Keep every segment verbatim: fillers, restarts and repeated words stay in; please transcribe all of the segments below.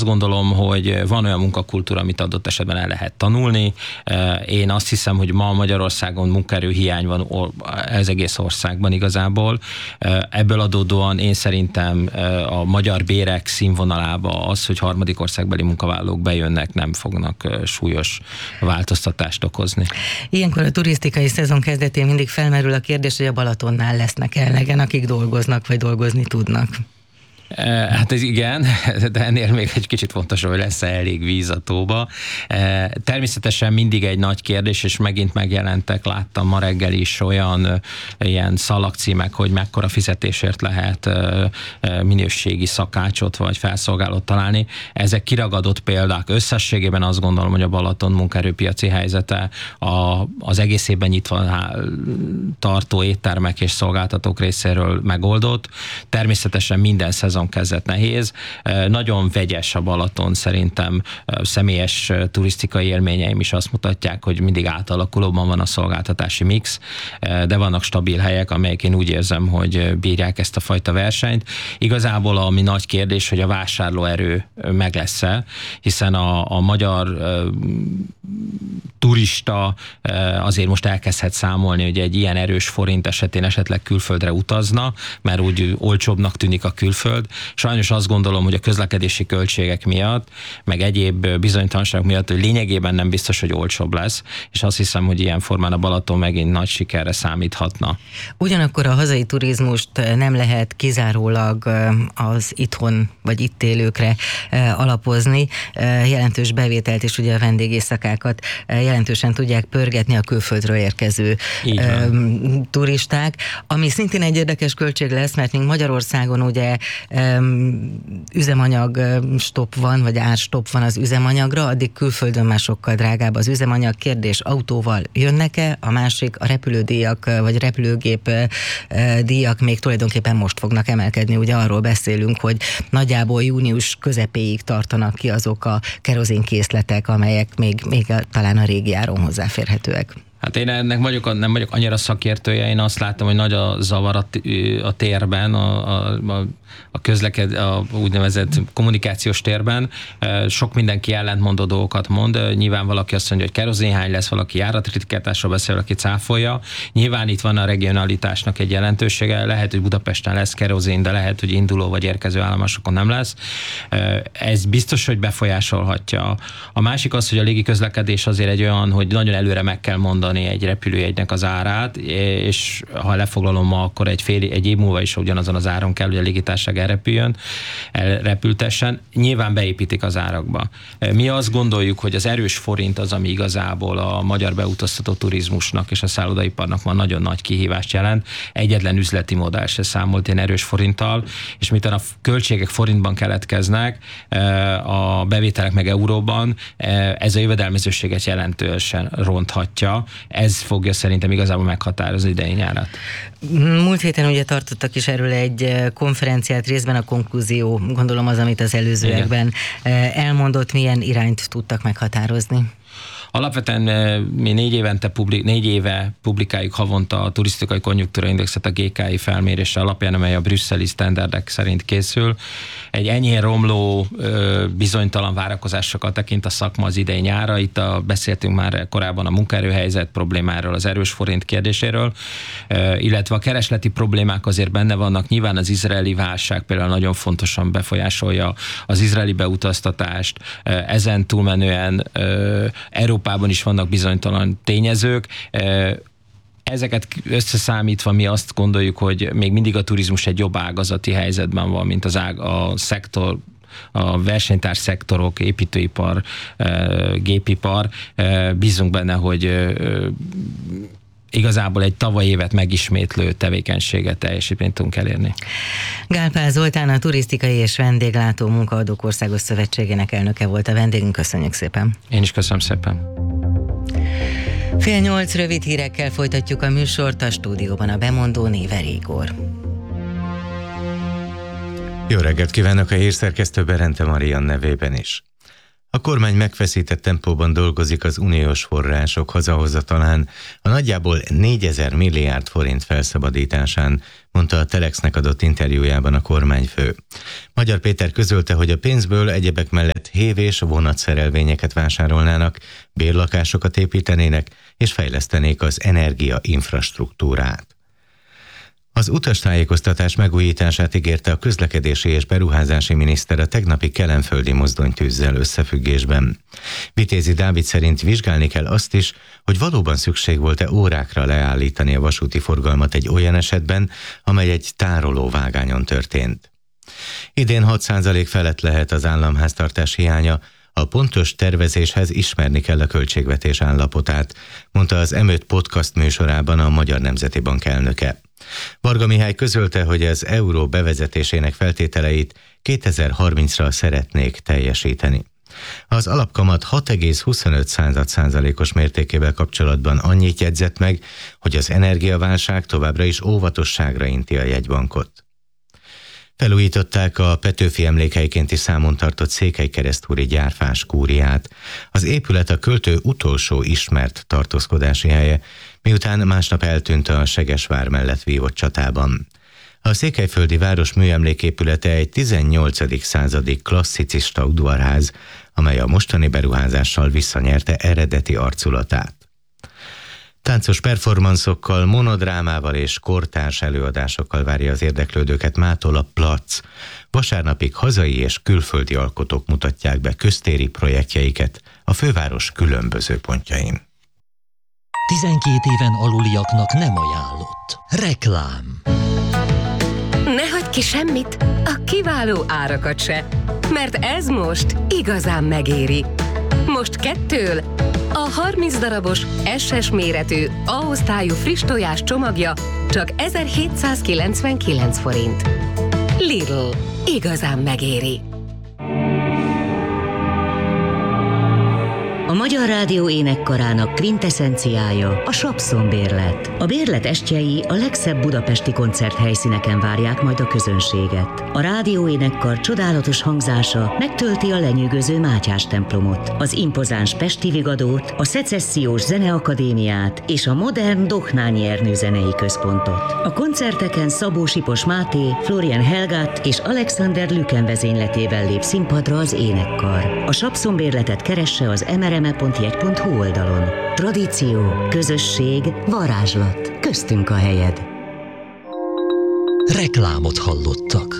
azt gondolom, hogy van olyan munkakultúra, amit adott esetben el lehet tanulni. Én azt hiszem, hogy ma Magyarországon munkaerő hiány van az egész országban igazából. Ebből adódóan én szerintem a magyar bérek színvonalába az, hogy harmadik országbeli munkavállalók bejönnek, nem fognak súlyos változtatást okozni. Ilyenkor a turisztikai szezon kezdetén mindig felmerül a kérdés, hogy a Balatonnál lesznek elegen, akik dolgoznak, vagy dolgozni tudnak. Hát ez igen, de ennél még egy kicsit fontosabb, hogy lesz-e elég víz a tóba. Természetesen mindig egy nagy kérdés, és megint megjelentek, láttam ma reggel is olyan ilyen szalagcímek, hogy mekkora fizetésért lehet minőségi szakácsot vagy felszolgálót találni. Ezek kiragadott példák. Összességében azt gondolom, hogy a Balaton munkaerőpiaci helyzete a, az egész évben nyitva tartó éttermek és szolgáltatók részéről megoldott. Természetesen minden szezon kezdett nehéz. Nagyon vegyes a Balaton, szerintem személyes turisztikai élményeim is azt mutatják, hogy mindig átalakulóban van a szolgáltatási mix, de vannak stabil helyek, amelyek én úgy érzem, hogy bírják ezt a fajta versenyt. Igazából ami nagy kérdés, hogy a vásárlóerő meg lesz-e, hiszen a, a magyar uh, turista uh, azért most elkezdhet számolni, hogy egy ilyen erős forint esetén esetleg külföldre utazna, mert úgy olcsóbbnak tűnik a külföld. Sajnos azt gondolom, hogy a közlekedési költségek miatt, meg egyéb bizonytalanságok miatt, hogy lényegében nem biztos, hogy olcsóbb lesz, és azt hiszem, hogy ilyen formán a Balaton megint nagy sikerre számíthatna. Ugyanakkor a hazai turizmust nem lehet kizárólag az itthon vagy itt élőkre alapozni. Jelentős bevételt és ugye a vendégészakákat jelentősen tudják pörgetni a külföldről érkező turisták, ami szintén egy érdekes költség lesz, mert még Magyarországon ugye üzemanyag stop van, vagy árstop van az üzemanyagra, addig külföldön már sokkal drágább az üzemanyag. Kérdés, autóval jönnek-e? A másik, a repülődíjak, vagy repülőgép díjak még tulajdonképpen most fognak emelkedni. Ugye arról beszélünk, hogy nagyjából június közepéig tartanak ki azok a kerozinkészletek, amelyek még, még talán a régi áron hozzáférhetőek. Hát én ennek vagyok, nem vagyok annyira szakértője, én azt látom, hogy nagy a zavar a, a térben, a, a, a közleked, a úgynevezett kommunikációs térben. Sok mindenki ellentmondó dolgokat mond. Nyilván valaki azt mondja, hogy kerozinhány lesz, valaki járatritkításról beszél, valaki cáfolja. Nyilván itt van a regionalitásnak egy jelentősége. Lehet, hogy Budapesten lesz kerozin, de lehet, hogy induló vagy érkező állomásokon nem lesz. Ez biztos, hogy befolyásolhatja. A másik az, hogy a légi közlekedés azért egy olyan, hogy nagyon előre meg kell mondani egy repülőjegynek az árát, és ha lefoglalom ma, akkor egy, fél, egy év múlva is ugyanazon az áron kell, hogy a légitársaság elrepüljön, elrepültessen. Nyilván beépítik az árakba. Mi azt gondoljuk, hogy az erős forint az, ami igazából a magyar beutaztató turizmusnak és a szállodaiparnak van nagyon nagy kihívást jelent. Egyetlen üzleti modell se számolt ilyen erős forinttal, és miután a költségek forintban keletkeznek, a bevételek meg euróban, ez a jövedelmezőséget jelentősen ronthatja. Ez fogja szerintem igazából meghatározni idei nyárat. Múlt héten ugye tartottak is erről egy konferenciát, részben a konklúzió, gondolom az, amit az előzőekben elmondott, milyen irányt tudtak meghatározni? Alapvetően mi négy évente publik, négy éve publikáljuk havonta a turisztikai konjunktúra indexet a gé ká i felmérése alapján, amely a brüsszeli sztenderdek szerint készül. Egy enyhén romló, bizonytalan várakozásokkal tekint a szakma az idei nyára. Itt a, beszéltünk már korábban a munkaerőhelyzet problémáról, az erős forint kérdéséről, illetve a keresleti problémák azért benne vannak. Nyilván az izraeli válság például nagyon fontosan befolyásolja az izraeli beutaztatást. Ezen túlmenően Európában is vannak bizonytalan tényezők. Ezeket összeszámítva mi azt gondoljuk, hogy még mindig a turizmus egy jobb ágazati helyzetben van, mint az ág, a szektor, a versenytárs szektorok, építőipar, gépipar. Bízunk benne, hogy igazából egy tavaly évet megismétlő tevékenységet, teljesítményt tudunk elérni. Gál Pál Zoltán, a Turisztikai és Vendéglátó Munkaadók Országos Szövetségének elnöke volt a vendégünk. Köszönjük szépen. Én is köszönöm szépen. Fél nyolc rövid hírekkel folytatjuk a műsort, a stúdióban a bemondó Néver Igor. Jó reggelt kívánok a hírszerkesztő Berente Marian nevében is. A kormány megfeszített tempóban dolgozik az uniós források hazahozatalán, a nagyjából négyezer milliárd forint felszabadításán, mondta a Telexnek adott interjújában a kormányfő. Magyar Péter közölte, hogy a pénzből egyebek mellett hév- és vonatszerelvényeket vásárolnának, bérlakásokat építenének és fejlesztenék az energiainfrastruktúrát. Az utastájékoztatás megújítását ígérte a közlekedési és beruházási miniszter a tegnapi kelenföldi mozdonytűzzel összefüggésben. Vitézi Dávid szerint vizsgálni kell azt is, hogy valóban szükség volt-e órákra leállítani a vasúti forgalmat egy olyan esetben, amely egy tárolóvágányon történt. Idén hat százalék felett lehet az államháztartás hiánya, a pontos tervezéshez ismerni kell a költségvetés állapotát, mondta az em öt podcast műsorában a Magyar Nemzeti Bank elnöke. Varga Mihály közölte, hogy az euró bevezetésének feltételeit kétezer-harmincra szeretnék teljesíteni. Az alapkamat hat egész huszonöt százalékos mértékével kapcsolatban annyit jegyzett meg, hogy az energiaválság továbbra is óvatosságra inti a jegybankot. Felújították a Petőfi emlékhelyként is számon tartott székelykeresztúri gyárfás kúriát. Az épület a költő utolsó ismert tartózkodási helye, miután másnap eltűnt a Segesvár mellett vívott csatában. A székelyföldi város műemléképülete egy tizennyolcadik századi klasszicista udvarház, amely a mostani beruházással visszanyerte eredeti arculatát. Táncos performanszokkal, monodrámával és kortárs előadásokkal várja az érdeklődőket mától a Plac. Vasárnapig hazai és külföldi alkotók mutatják be köztéri projektjeiket a főváros különböző pontjain. tizenkét éven aluliaknak nem ajánlott. Reklám. Ne hagyd ki semmit, a kiváló árakat se, mert ez most igazán megéri. Most kettől a harminc darabos es es méretű A-osztályú friss tojás csomagja csak ezerhétszázkilencvenkilenc forint. Lidl. Igazán megéri. A Magyar Rádió énekkarának kvinteszenciája a Sapszon bérlet. A bérlet estjei a legszebb budapesti koncerthelyszíneken várják majd a közönséget. A rádió énekkar csodálatos hangzása megtölti a lenyűgöző Mátyás templomot, az impozáns Pesti Vigadót, a Szecessziós Zeneakadémiát és a modern Dohnányi Ernő zenei központot. A koncerteken Szabó Sipos Máté, Florian Helgát és Alexander Lüken vezényletével lép színpadra az énekkar. A Sapszon bérletet keresse az em er em e pont jegy pont hu oldalon. Tradíció, közösség, varázslat. Köztünk a helyed. Reklámot hallottak.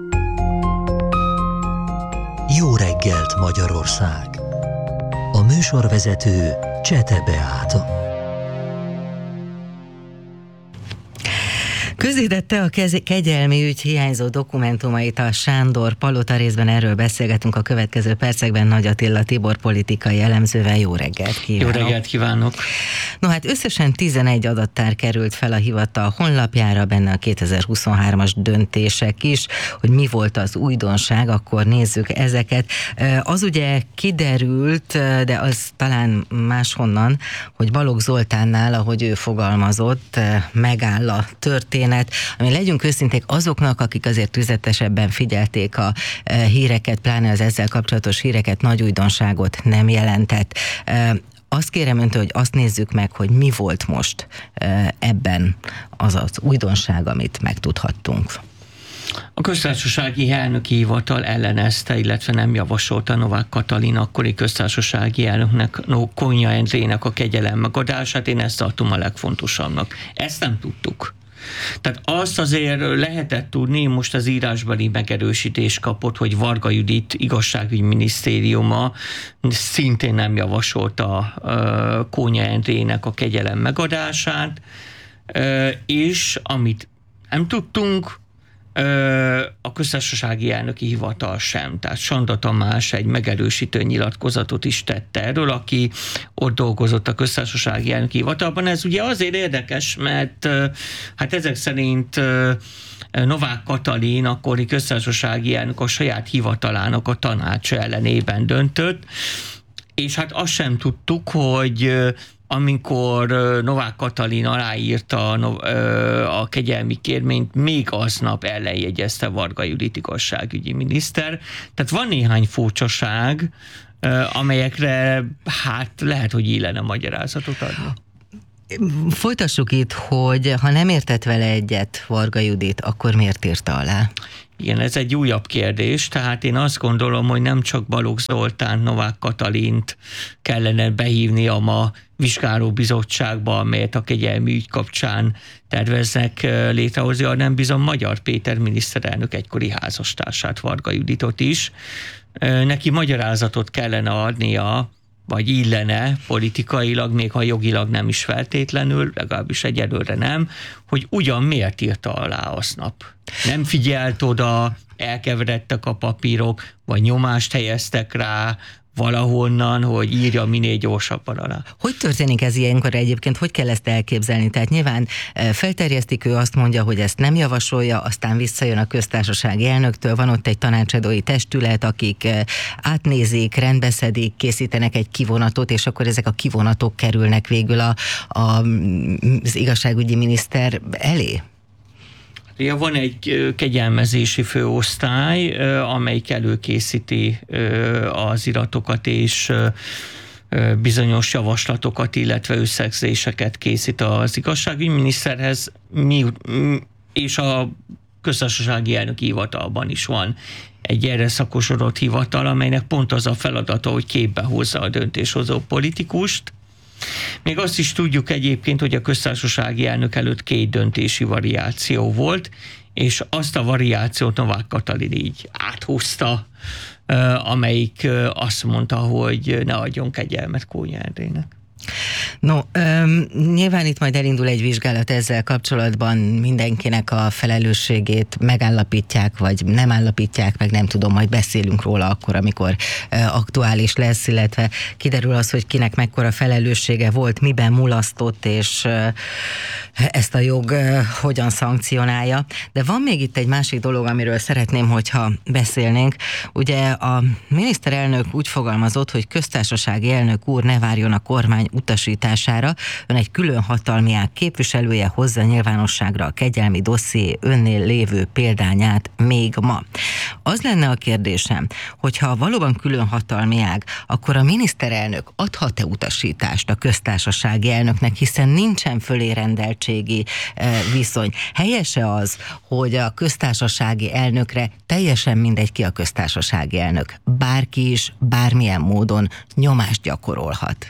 Jó reggelt, Magyarország! A műsorvezető Csete Beáta. Közzétette a kegyelmi ügy hiányzó dokumentumait a Sándor Palota, részben erről beszélgetünk a következő percekben Nagy Attila Tibor politikai elemzővel. Jó reggelt kívánok! Jó reggelt kívánok! No hát összesen tizenegy adattár került fel a hivatal honlapjára, benne a kétezer-huszonhármas döntések is, hogy mi volt az újdonság, akkor nézzük ezeket. Az ugye kiderült, de az talán máshonnan, hogy Balogh Zoltánnál, ahogy ő fogalmazott, megáll a történet, ami legyünk őszinték azoknak, akik azért tüzetesebben figyelték a híreket, pláne az ezzel kapcsolatos híreket, nagy újdonságot nem jelentett. Azt kérem öntől, hogy azt nézzük meg, hogy mi volt most ebben az az újdonság, amit megtudhattunk. A köztársasági elnöki hivatal ellenezte, illetve nem javasolta Novák Katalin akkori köztársasági elnöknek, no, Kónya Endrének a kegyelem megadását. Én ezt tartom a legfontosabbnak. Ezt nem tudtuk. Tehát azt azért lehetett tudni, most az írásbeli megerősítés kapott, hogy Varga Judit igazságügyminisztériuma szintén nem javasolta uh, Kónya Endrének a kegyelem megadását, uh, és amit nem tudtunk, a köztársasági elnöki hivatal sem. Tehát Sanda Tamás egy megerősítő nyilatkozatot is tette erről, aki ott dolgozott a köztársasági elnöki hivatalban. Ez ugye azért érdekes, mert hát ezek szerint Novák Katalin, akkori köztársasági elnök a saját hivatalának a tanácsa ellenében döntött, és hát azt sem tudtuk, hogy amikor Novák Katalin aláírta a kegyelmi kérményt, még aznap ellenjegyezte Varga Judit igazságügyi miniszter. Tehát van néhány furcsaság amelyekre hát lehet, hogy illene magyarázatot adni. Folytassuk itt, hogy ha nem értett vele egyet Varga Judit, akkor miért írta alá? Igen, ez egy újabb kérdés, tehát én azt gondolom, hogy nem csak Balogh Zoltánt, Novák Katalint kellene behívni a ma vizsgálóbizottságba, amelyet a kegyelmi ügy kapcsán terveznek létrehozni, hanem bizony Magyar Péter miniszterelnök egykori házastársát, Varga Juditot is. Neki magyarázatot kellene adnia, vagy illene politikailag, még ha jogilag nem is feltétlenül, legalábbis egyelőre nem, hogy ugyan miért írta alá aznap. Nem figyelt oda, elkeveredtek a papírok, vagy nyomást helyeztek rá valahonnan, hogy írja minél gyorsabban alá. Hogy történik ez ilyenkor egyébként? Hogy kell ezt elképzelni? Tehát nyilván felterjesztik, ő azt mondja, hogy ezt nem javasolja, aztán visszajön a köztársasági elnöktől, van ott egy tanácsadói testület, akik átnézik, rendbeszedik, készítenek egy kivonatot, és akkor ezek a kivonatok kerülnek végül a, a, az igazságügyi miniszter elé? Ja, van egy kegyelmezési főosztály, amelyik előkészíti az iratokat és bizonyos javaslatokat, illetve összegzéseket készít az igazságügyi miniszterhez, és a köztársasági elnöki hivatalban is van egy erre szakosodott hivatal, amelynek pont az a feladata, hogy képbe hozza a döntéshozó politikust. Még azt is tudjuk egyébként, hogy a köztársasági elnök előtt két döntési variáció volt, és azt a variációt Novák Katalin így áthúzta, amelyik azt mondta, hogy ne adjon kegyelmet Kónya Endrének. No, öm, nyilván itt majd elindul egy vizsgálat ezzel kapcsolatban, mindenkinek a felelősségét megállapítják, vagy nem állapítják meg, nem tudom, majd beszélünk róla akkor, amikor ö, aktuális lesz, illetve kiderül az, hogy kinek mekkora felelőssége volt, miben mulasztott, és ö, ezt a jog ö, hogyan szankcionálja. De van még itt egy másik dolog, amiről szeretném, hogyha beszélnénk. Ugye a miniszterelnök úgy fogalmazott, hogy köztársasági elnök úr ne várjon a kormány utasítására, ön egy külön hatalmi ág képviselője, hozza nyilvánosságra a kegyelmi dosszié önnél lévő példányát még ma. Az lenne a kérdésem, hogyha valóban külön hatalmi ág, akkor a miniszterelnök adhat-e utasítást a köztársasági elnöknek, hiszen nincsen fölérendeltségi viszony. Helyese az, hogy a köztársasági elnökre teljesen mindegy ki a köztársasági elnök. Bárki is bármilyen módon nyomást gyakorolhat.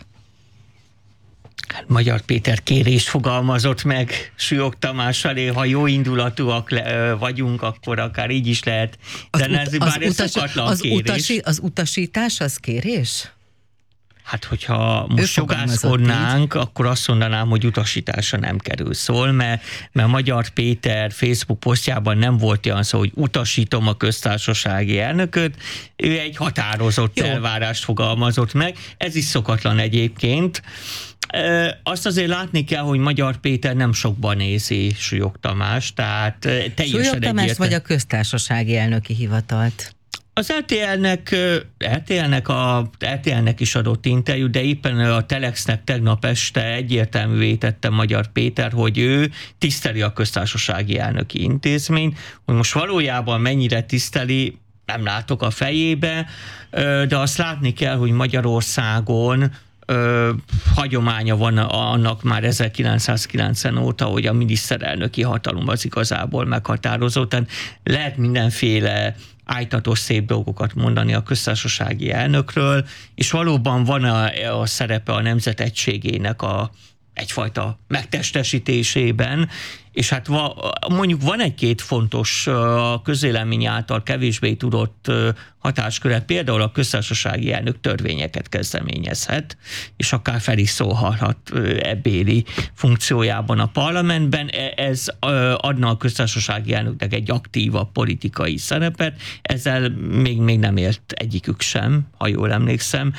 Magyar Péter kérést fogalmazott meg Sülyog Tamás felé, ha jó indulatúak le, vagyunk, akkor akár így is lehet. De az, ez ut- bár az, ez utas, szokatlan az, kérés. utasi, az utasítás, az kérés? Hát, hogyha most jogászkodnánk, akkor azt mondanám, hogy utasításra nem kerül szól, mert, mert Magyar Péter Facebook posztjában nem volt olyan szó, hogy utasítom a köztársasági elnököt, ő egy határozott Jó. elvárást fogalmazott meg, ez is szokatlan egyébként. Azt azért látni kell, hogy Magyar Péter nem sokban nézi Sülyog Tamás, tehát teljesen Sülyog Tamás vagy a köztársasági elnöki hivatalt? Az er té el-nek, er té el-nek, a, er té el-nek is adott interjú, de éppen a Telexnek tegnap este egyértelművé tette Magyar Péter, hogy ő tiszteli a köztársasági elnöki intézményt, hogy most valójában mennyire tiszteli, nem látok a fejébe, de azt látni kell, hogy Magyarországon Ö, hagyománya van annak már ezerkilencszázkilencven óta, hogy a miniszterelnöki hatalom az igazából meghatározott. Tehát lehet mindenféle ájtatos szép dolgokat mondani a köztársasági elnökről, és valóban van a, a szerepe a nemzet egységének a egyfajta megtestesítésében, és hát va, mondjuk van egy-két fontos a közvélemény által kevésbé tudott hatásköre, például a köztársasági elnök törvényeket kezdeményezhet, és akár fel is szólhat ebbéli funkciójában a parlamentben. Ez adna a köztársasági elnöknek egy aktívabb politikai szerepet, ezzel még, még nem élt egyikük sem, ha jól emlékszem,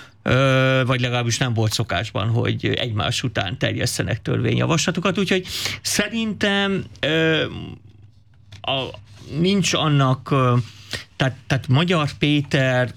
Ö, vagy legalábbis nem volt szokásban, hogy egymás után terjesztenek törvényjavaslatokat, úgyhogy szerintem ö, a, nincs annak, ö, tehát, tehát Magyar Péter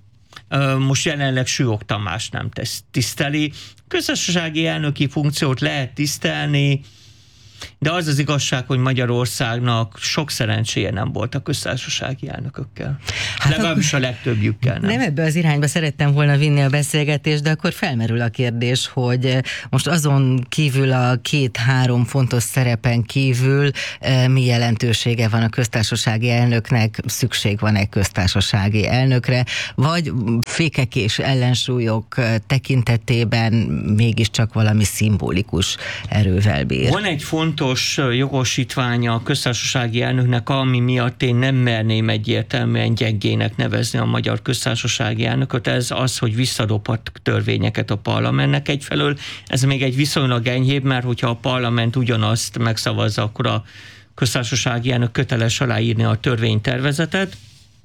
ö, most jelenleg Sülyog Tamás nem tesz, tiszteli. Köztársasági elnöki funkciót lehet tisztelni, De az az igazság, hogy Magyarországnak sok szerencséje nem volt a köztársasági elnökökkel. Hát legalábbis a legtöbbjükkel nem. Nem ebbe az irányba szerettem volna vinni a beszélgetést, de akkor felmerül a kérdés, hogy most azon kívül a két-három fontos szerepen kívül mi jelentősége van a köztársasági elnöknek, szükség van-e köztársasági elnökre, vagy fékek és ellensúlyok tekintetében mégiscsak valami szimbolikus erővel bír. Van egy fontos jogosítványa a köztársasági elnöknek, ami miatt én nem merném egyértelműen gyengének nevezni a magyar köztársasági elnököt, ez az, hogy visszadobhat törvényeket a parlamentnek egyfelől. Ez még egy viszonylag enyhébb, mert hogyha a parlament ugyanazt megszavazza, akkor a köztársasági elnök köteles aláírni a törvénytervezetet.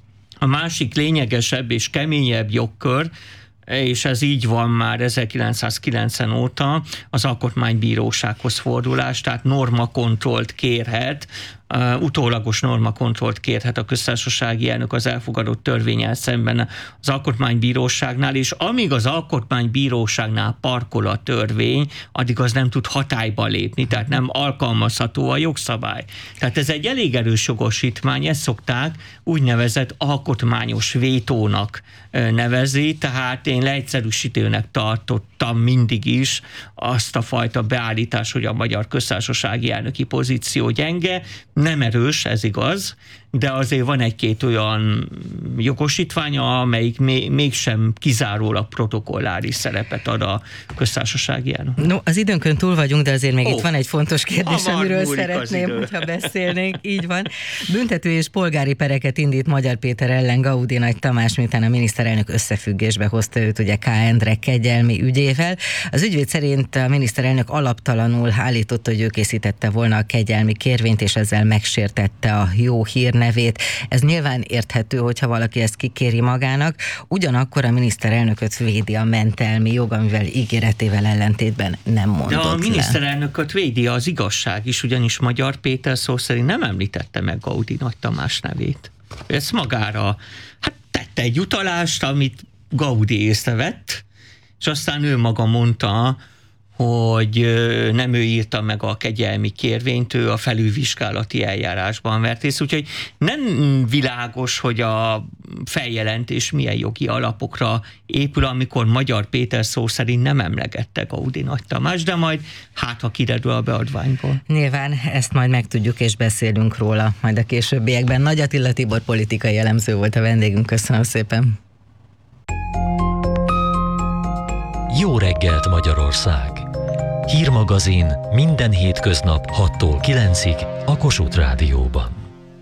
A másik lényegesebb és keményebb jogkör, és ez így van már ezerkilencszázkilencven óta, az alkotmánybírósághoz fordulás, tehát normakontrollt kérhet, Uh, utólagos normakontrollt kérhet a köztársasági elnök az elfogadott törvénnyel szemben az alkotmánybíróságnál, és amíg az alkotmánybíróságnál parkol a törvény, addig az nem tud hatályba lépni, tehát nem alkalmazható a jogszabály. Tehát ez egy elég erős jogosítmány, ezt szokták úgynevezett alkotmányos vétónak nevezi, tehát én leegyszerűsítőnek tartottam mindig is azt a fajta beállítás, hogy a magyar köztársasági elnöki pozíció gyenge, nem erős, ez igaz, de azért van egy-két olyan jogosítványa, amelyik mégsem kizárólag protokolláris szerepet ad a köztársasági elnök. No, az időnkön túl vagyunk, de azért még oh. itt van egy fontos kérdés, Hamar amiről szeretném, hogyha beszélnénk. Így van. Büntető és polgári pereket indít Magyar Péter ellen Gaudi Nagy Tamás, miután a miniszterelnök összefüggésbe hozta őt ugye K. Endre kegyelmi ügyével. Az ügyvéd szerint a miniszterelnök alaptalanul állította, hogy ő készítette volna a kegyelmi kérvényt, és ezzel megsértette a jó hírnevét. Ez nyilván érthető, hogyha valaki ezt kikéri magának, ugyanakkor a miniszterelnököt védi a mentelmi jog, amivel ígéretével ellentétben nem mondott De a le. miniszterelnököt védi az igazság is, ugyanis Magyar Péter szó szerint nem említette meg Gaudi Nagy Tamás nevét. Ez magára hát tette egy utalást, amit Gaudi észrevett, és aztán ő maga mondta, hogy nem ő írta meg a kegyelmi kérvényt, ő a felülvizsgálati eljárásban vett részt, úgyhogy nem világos, hogy a feljelentés milyen jogi alapokra épül, amikor Magyar Péter szó szerint nem emlegette Gaudi Nagy Tamás, de majd hát, ha kiderül a beadványból. Nyilván ezt majd megtudjuk és beszélünk róla majd a későbbiekben. Nagy Attila Tibor politikai elemző volt a vendégünk, köszönöm szépen. Jó reggelt Magyarország! Hírmagazin minden hétköznap hattól kilencig a Kossuth Rádióban.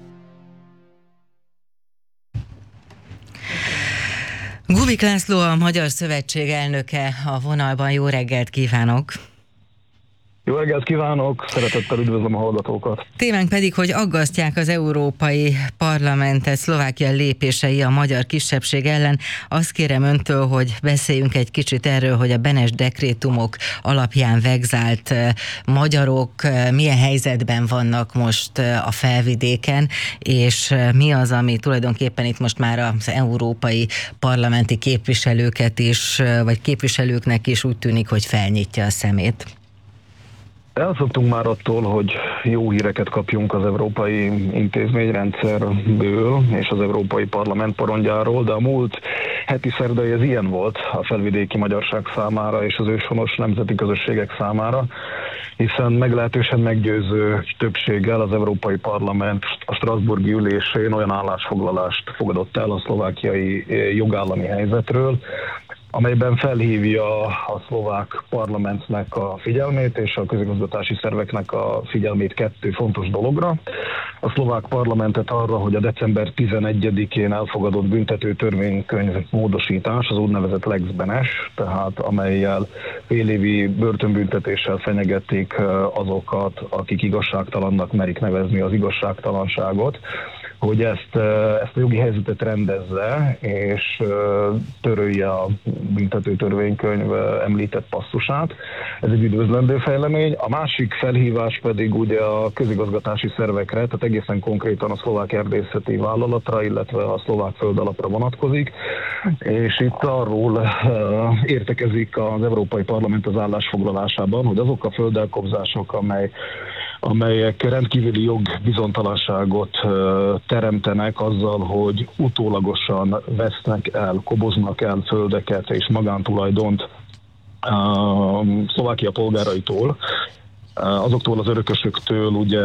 Gubik László, a Magyar Szövetség elnöke a vonalban. Jó reggelt kívánok! Jó reggelt kívánok, szeretettel üdvözlöm a hallgatókat. Témánk pedig, hogy aggasztják az Európai Parlamentet Szlovákia lépései a magyar kisebbség ellen. Azt kérem öntől, hogy beszéljünk egy kicsit erről, hogy a Benes dekrétumok alapján vegzált magyarok milyen helyzetben vannak most a felvidéken, és mi az, ami tulajdonképpen itt most már az európai parlamenti képviselőket is, vagy képviselőknek is úgy tűnik, hogy felnyitja a szemét. Elszoktunk már attól, hogy jó híreket kapjunk az európai intézményrendszerből és az Európai Parlament porondjáról, de a múlt heti szerdai ez ilyen volt a felvidéki magyarság számára és az őshonos nemzeti közösségek számára, hiszen meglehetősen meggyőző többséggel az Európai Parlament a Strasbourgi ülésén olyan állásfoglalást fogadott el a szlovákiai jogállami helyzetről, amelyben felhívja a szlovák parlamentnek a figyelmét és a közigazgatási szerveknek a figyelmét kettő fontos dologra. A szlovák parlamentet arra, hogy a december tizenegyedikén elfogadott büntető törvénykönyv módosítás, az úgynevezett Lex Benes, tehát amellyel félévi börtönbüntetéssel fenyegették azokat, akik igazságtalannak merik nevezni az igazságtalanságot, hogy ezt, ezt a jogi helyzetet rendezze, és törölje a büntető törvénykönyv említett passzusát. Ez egy üdvözlendő fejlemény. A másik felhívás pedig ugye a közigazgatási szervekre, tehát egészen konkrétan a szlovák erdészeti vállalatra, illetve a szlovák földalapra vonatkozik, és itt arról értekezik az Európai Parlament az állásfoglalásában, hogy azok a földelkobzások, amely amelyek rendkívüli jogbizonytalanságot teremtenek azzal, hogy utólagosan vesznek el, koboznak el földeket és magántulajdont Szlovákia polgáraitól, azoktól az örökösöktől, ugye,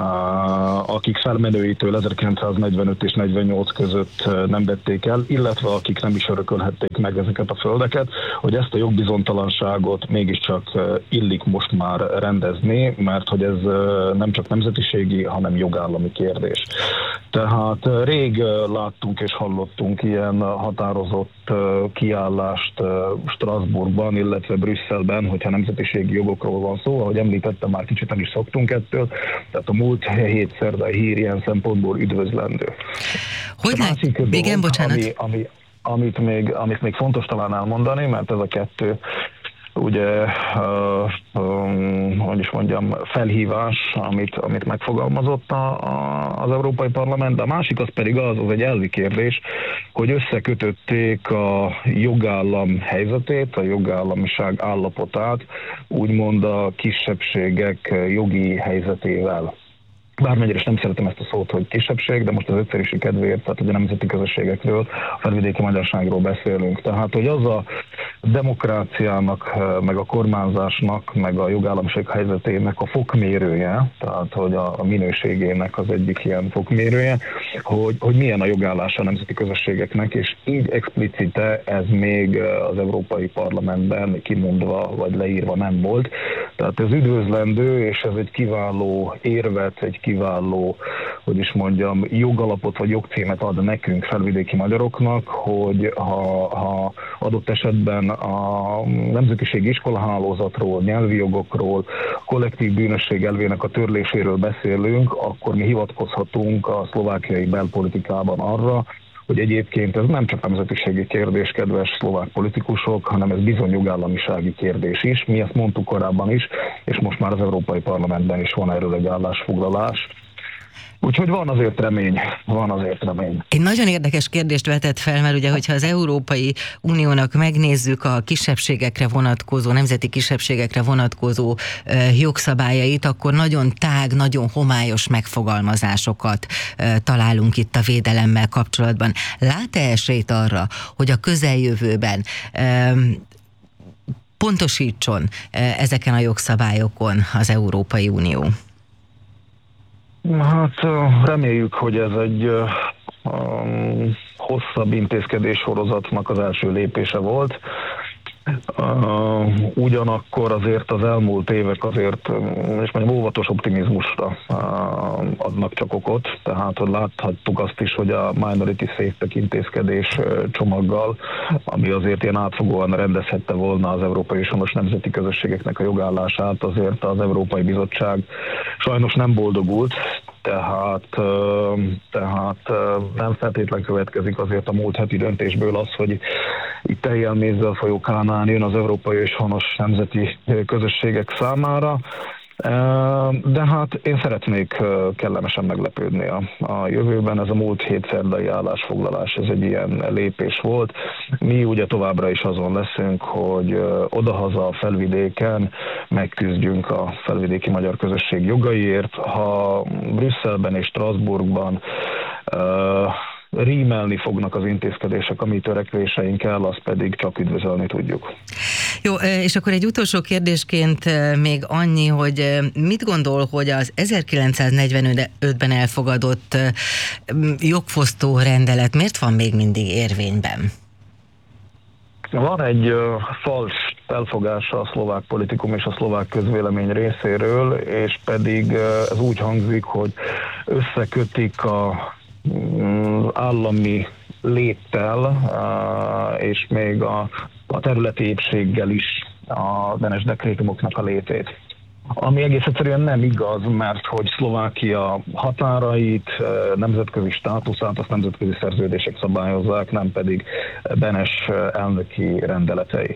akik felmenőitől ezerkilencszáznegyvenöt és negyvennyolc között nem vették el, illetve akik nem is örökölhették meg ezeket a földeket, hogy ezt a jogbizonytalanságot mégiscsak illik most már rendezni, mert hogy ez nem csak nemzetiségi, hanem jogállami kérdés. Tehát rég láttunk és hallottunk ilyen határozott kiállást Strasbourgban, illetve Brüsszelben, hogyha nemzetiségi jogokról van szó, ahogy említettem, már kicsit el is szoktunk ettől, tehát a múlt hét szerdai hír ilyen szempontból üdvözlendő. Hogy lát? Igen, bocsánat. Ami, ami, amit, még, amit még fontos talán elmondani, mert ez a kettő ugye, uh, um, hogy is mondjam, felhívás, amit, amit megfogalmazott a, a, az Európai Parlament, de a másik az pedig az, az egy elvi kérdés, hogy összekötötték a jogállam helyzetét, a jogállamiság állapotát, úgymond a kisebbségek jogi helyzetével. Bármennyire is nem szeretem ezt a szót, hogy kisebbség, de most az egyszerűség kedvéért, tehát ugye nemzeti közösségekről, a felvidéki magyarságról beszélünk. Tehát, hogy az a demokráciának, meg a kormányzásnak, meg a jogállamiság helyzetének a fokmérője, tehát, hogy a minőségének az egyik ilyen fokmérője, hogy, hogy milyen a jogállása a nemzeti közösségeknek, és így explicite ez még az Európai Parlamentben kimondva, vagy leírva nem volt. Tehát ez üdvözlendő, és ez egy kiváló érvet, egy kiváló, hogy is mondjam, jogalapot vagy jogcímet ad nekünk, felvidéki magyaroknak, hogy ha, ha adott esetben a nemzetiségi iskolahálózatról, nyelvi jogokról, kollektív bűnösség elvének a törléséről beszélünk, akkor mi hivatkozhatunk a szlovákiai belpolitikában arra, hogy egyébként ez nem csak nemzetiségi kérdés, kedves szlovák politikusok, hanem ez bizony jogállamisági kérdés is. Mi ezt mondtuk korábban is, és most már az Európai Parlamentben is van erről egy állásfoglalás. Úgyhogy van azért remény, van azért remény. Egy nagyon érdekes kérdést vetett fel, mert ugye, hogyha az Európai Uniónak megnézzük a kisebbségekre vonatkozó, nemzeti kisebbségekre vonatkozó uh, jogszabályait, akkor nagyon tág, nagyon homályos megfogalmazásosokat uh, találunk itt a védelemmel kapcsolatban. Lát-e esélyt arra, hogy a közeljövőben um, pontosítson uh, ezeken a jogszabályokon az Európai Unió? Hát reméljük, hogy ez egy um, hosszabb intézkedéssorozatnak az első lépése volt. Uh, ugyanakkor azért az elmúlt évek azért, és mondjam, óvatos optimizmusra uh, adnak csak okot, tehát hogy láthattuk azt is, hogy a Minority Safe-tek intézkedés csomaggal, ami azért ilyen átfogóan rendezhette volna az európai és honos nemzeti közösségeknek a jogállását, azért az Európai Bizottság sajnos nem boldogult, tehát, tehát nem feltétlen következik azért a múlt heti döntésből az, hogy itt teljel mézzel folyó Kánán jön az európai és honos nemzeti közösségek számára. De hát én szeretnék kellemesen meglepődni a, a jövőben. Ez a múlt hét szerdai állásfoglalás, ez egy ilyen lépés volt. Mi ugye továbbra is azon leszünk, hogy odahaza a felvidéken megküzdjünk a felvidéki magyar közösség jogaiért. Ha Brüsszelben és Strasbourgban uh, rímelni fognak az intézkedések, a mi törekvéseinkkel, azt pedig csak üdvözölni tudjuk. Jó, és akkor egy utolsó kérdésként még annyi, hogy mit gondol, hogy az ezerkilencszáznegyvenötben elfogadott jogfosztó rendelet miért van még mindig érvényben? Van egy uh, fals felfogása a szlovák politikum és a szlovák közvélemény részéről, és pedig uh, ez úgy hangzik, hogy összekötik a um, állami léttel uh, és még a, a területi épséggel is a Benes dekrétumoknak a létét. Ami egész egyszerűen nem igaz, mert hogy Szlovákia határait, nemzetközi státuszát, azt nemzetközi szerződések szabályozzák, nem pedig Benes elnöki rendeletei.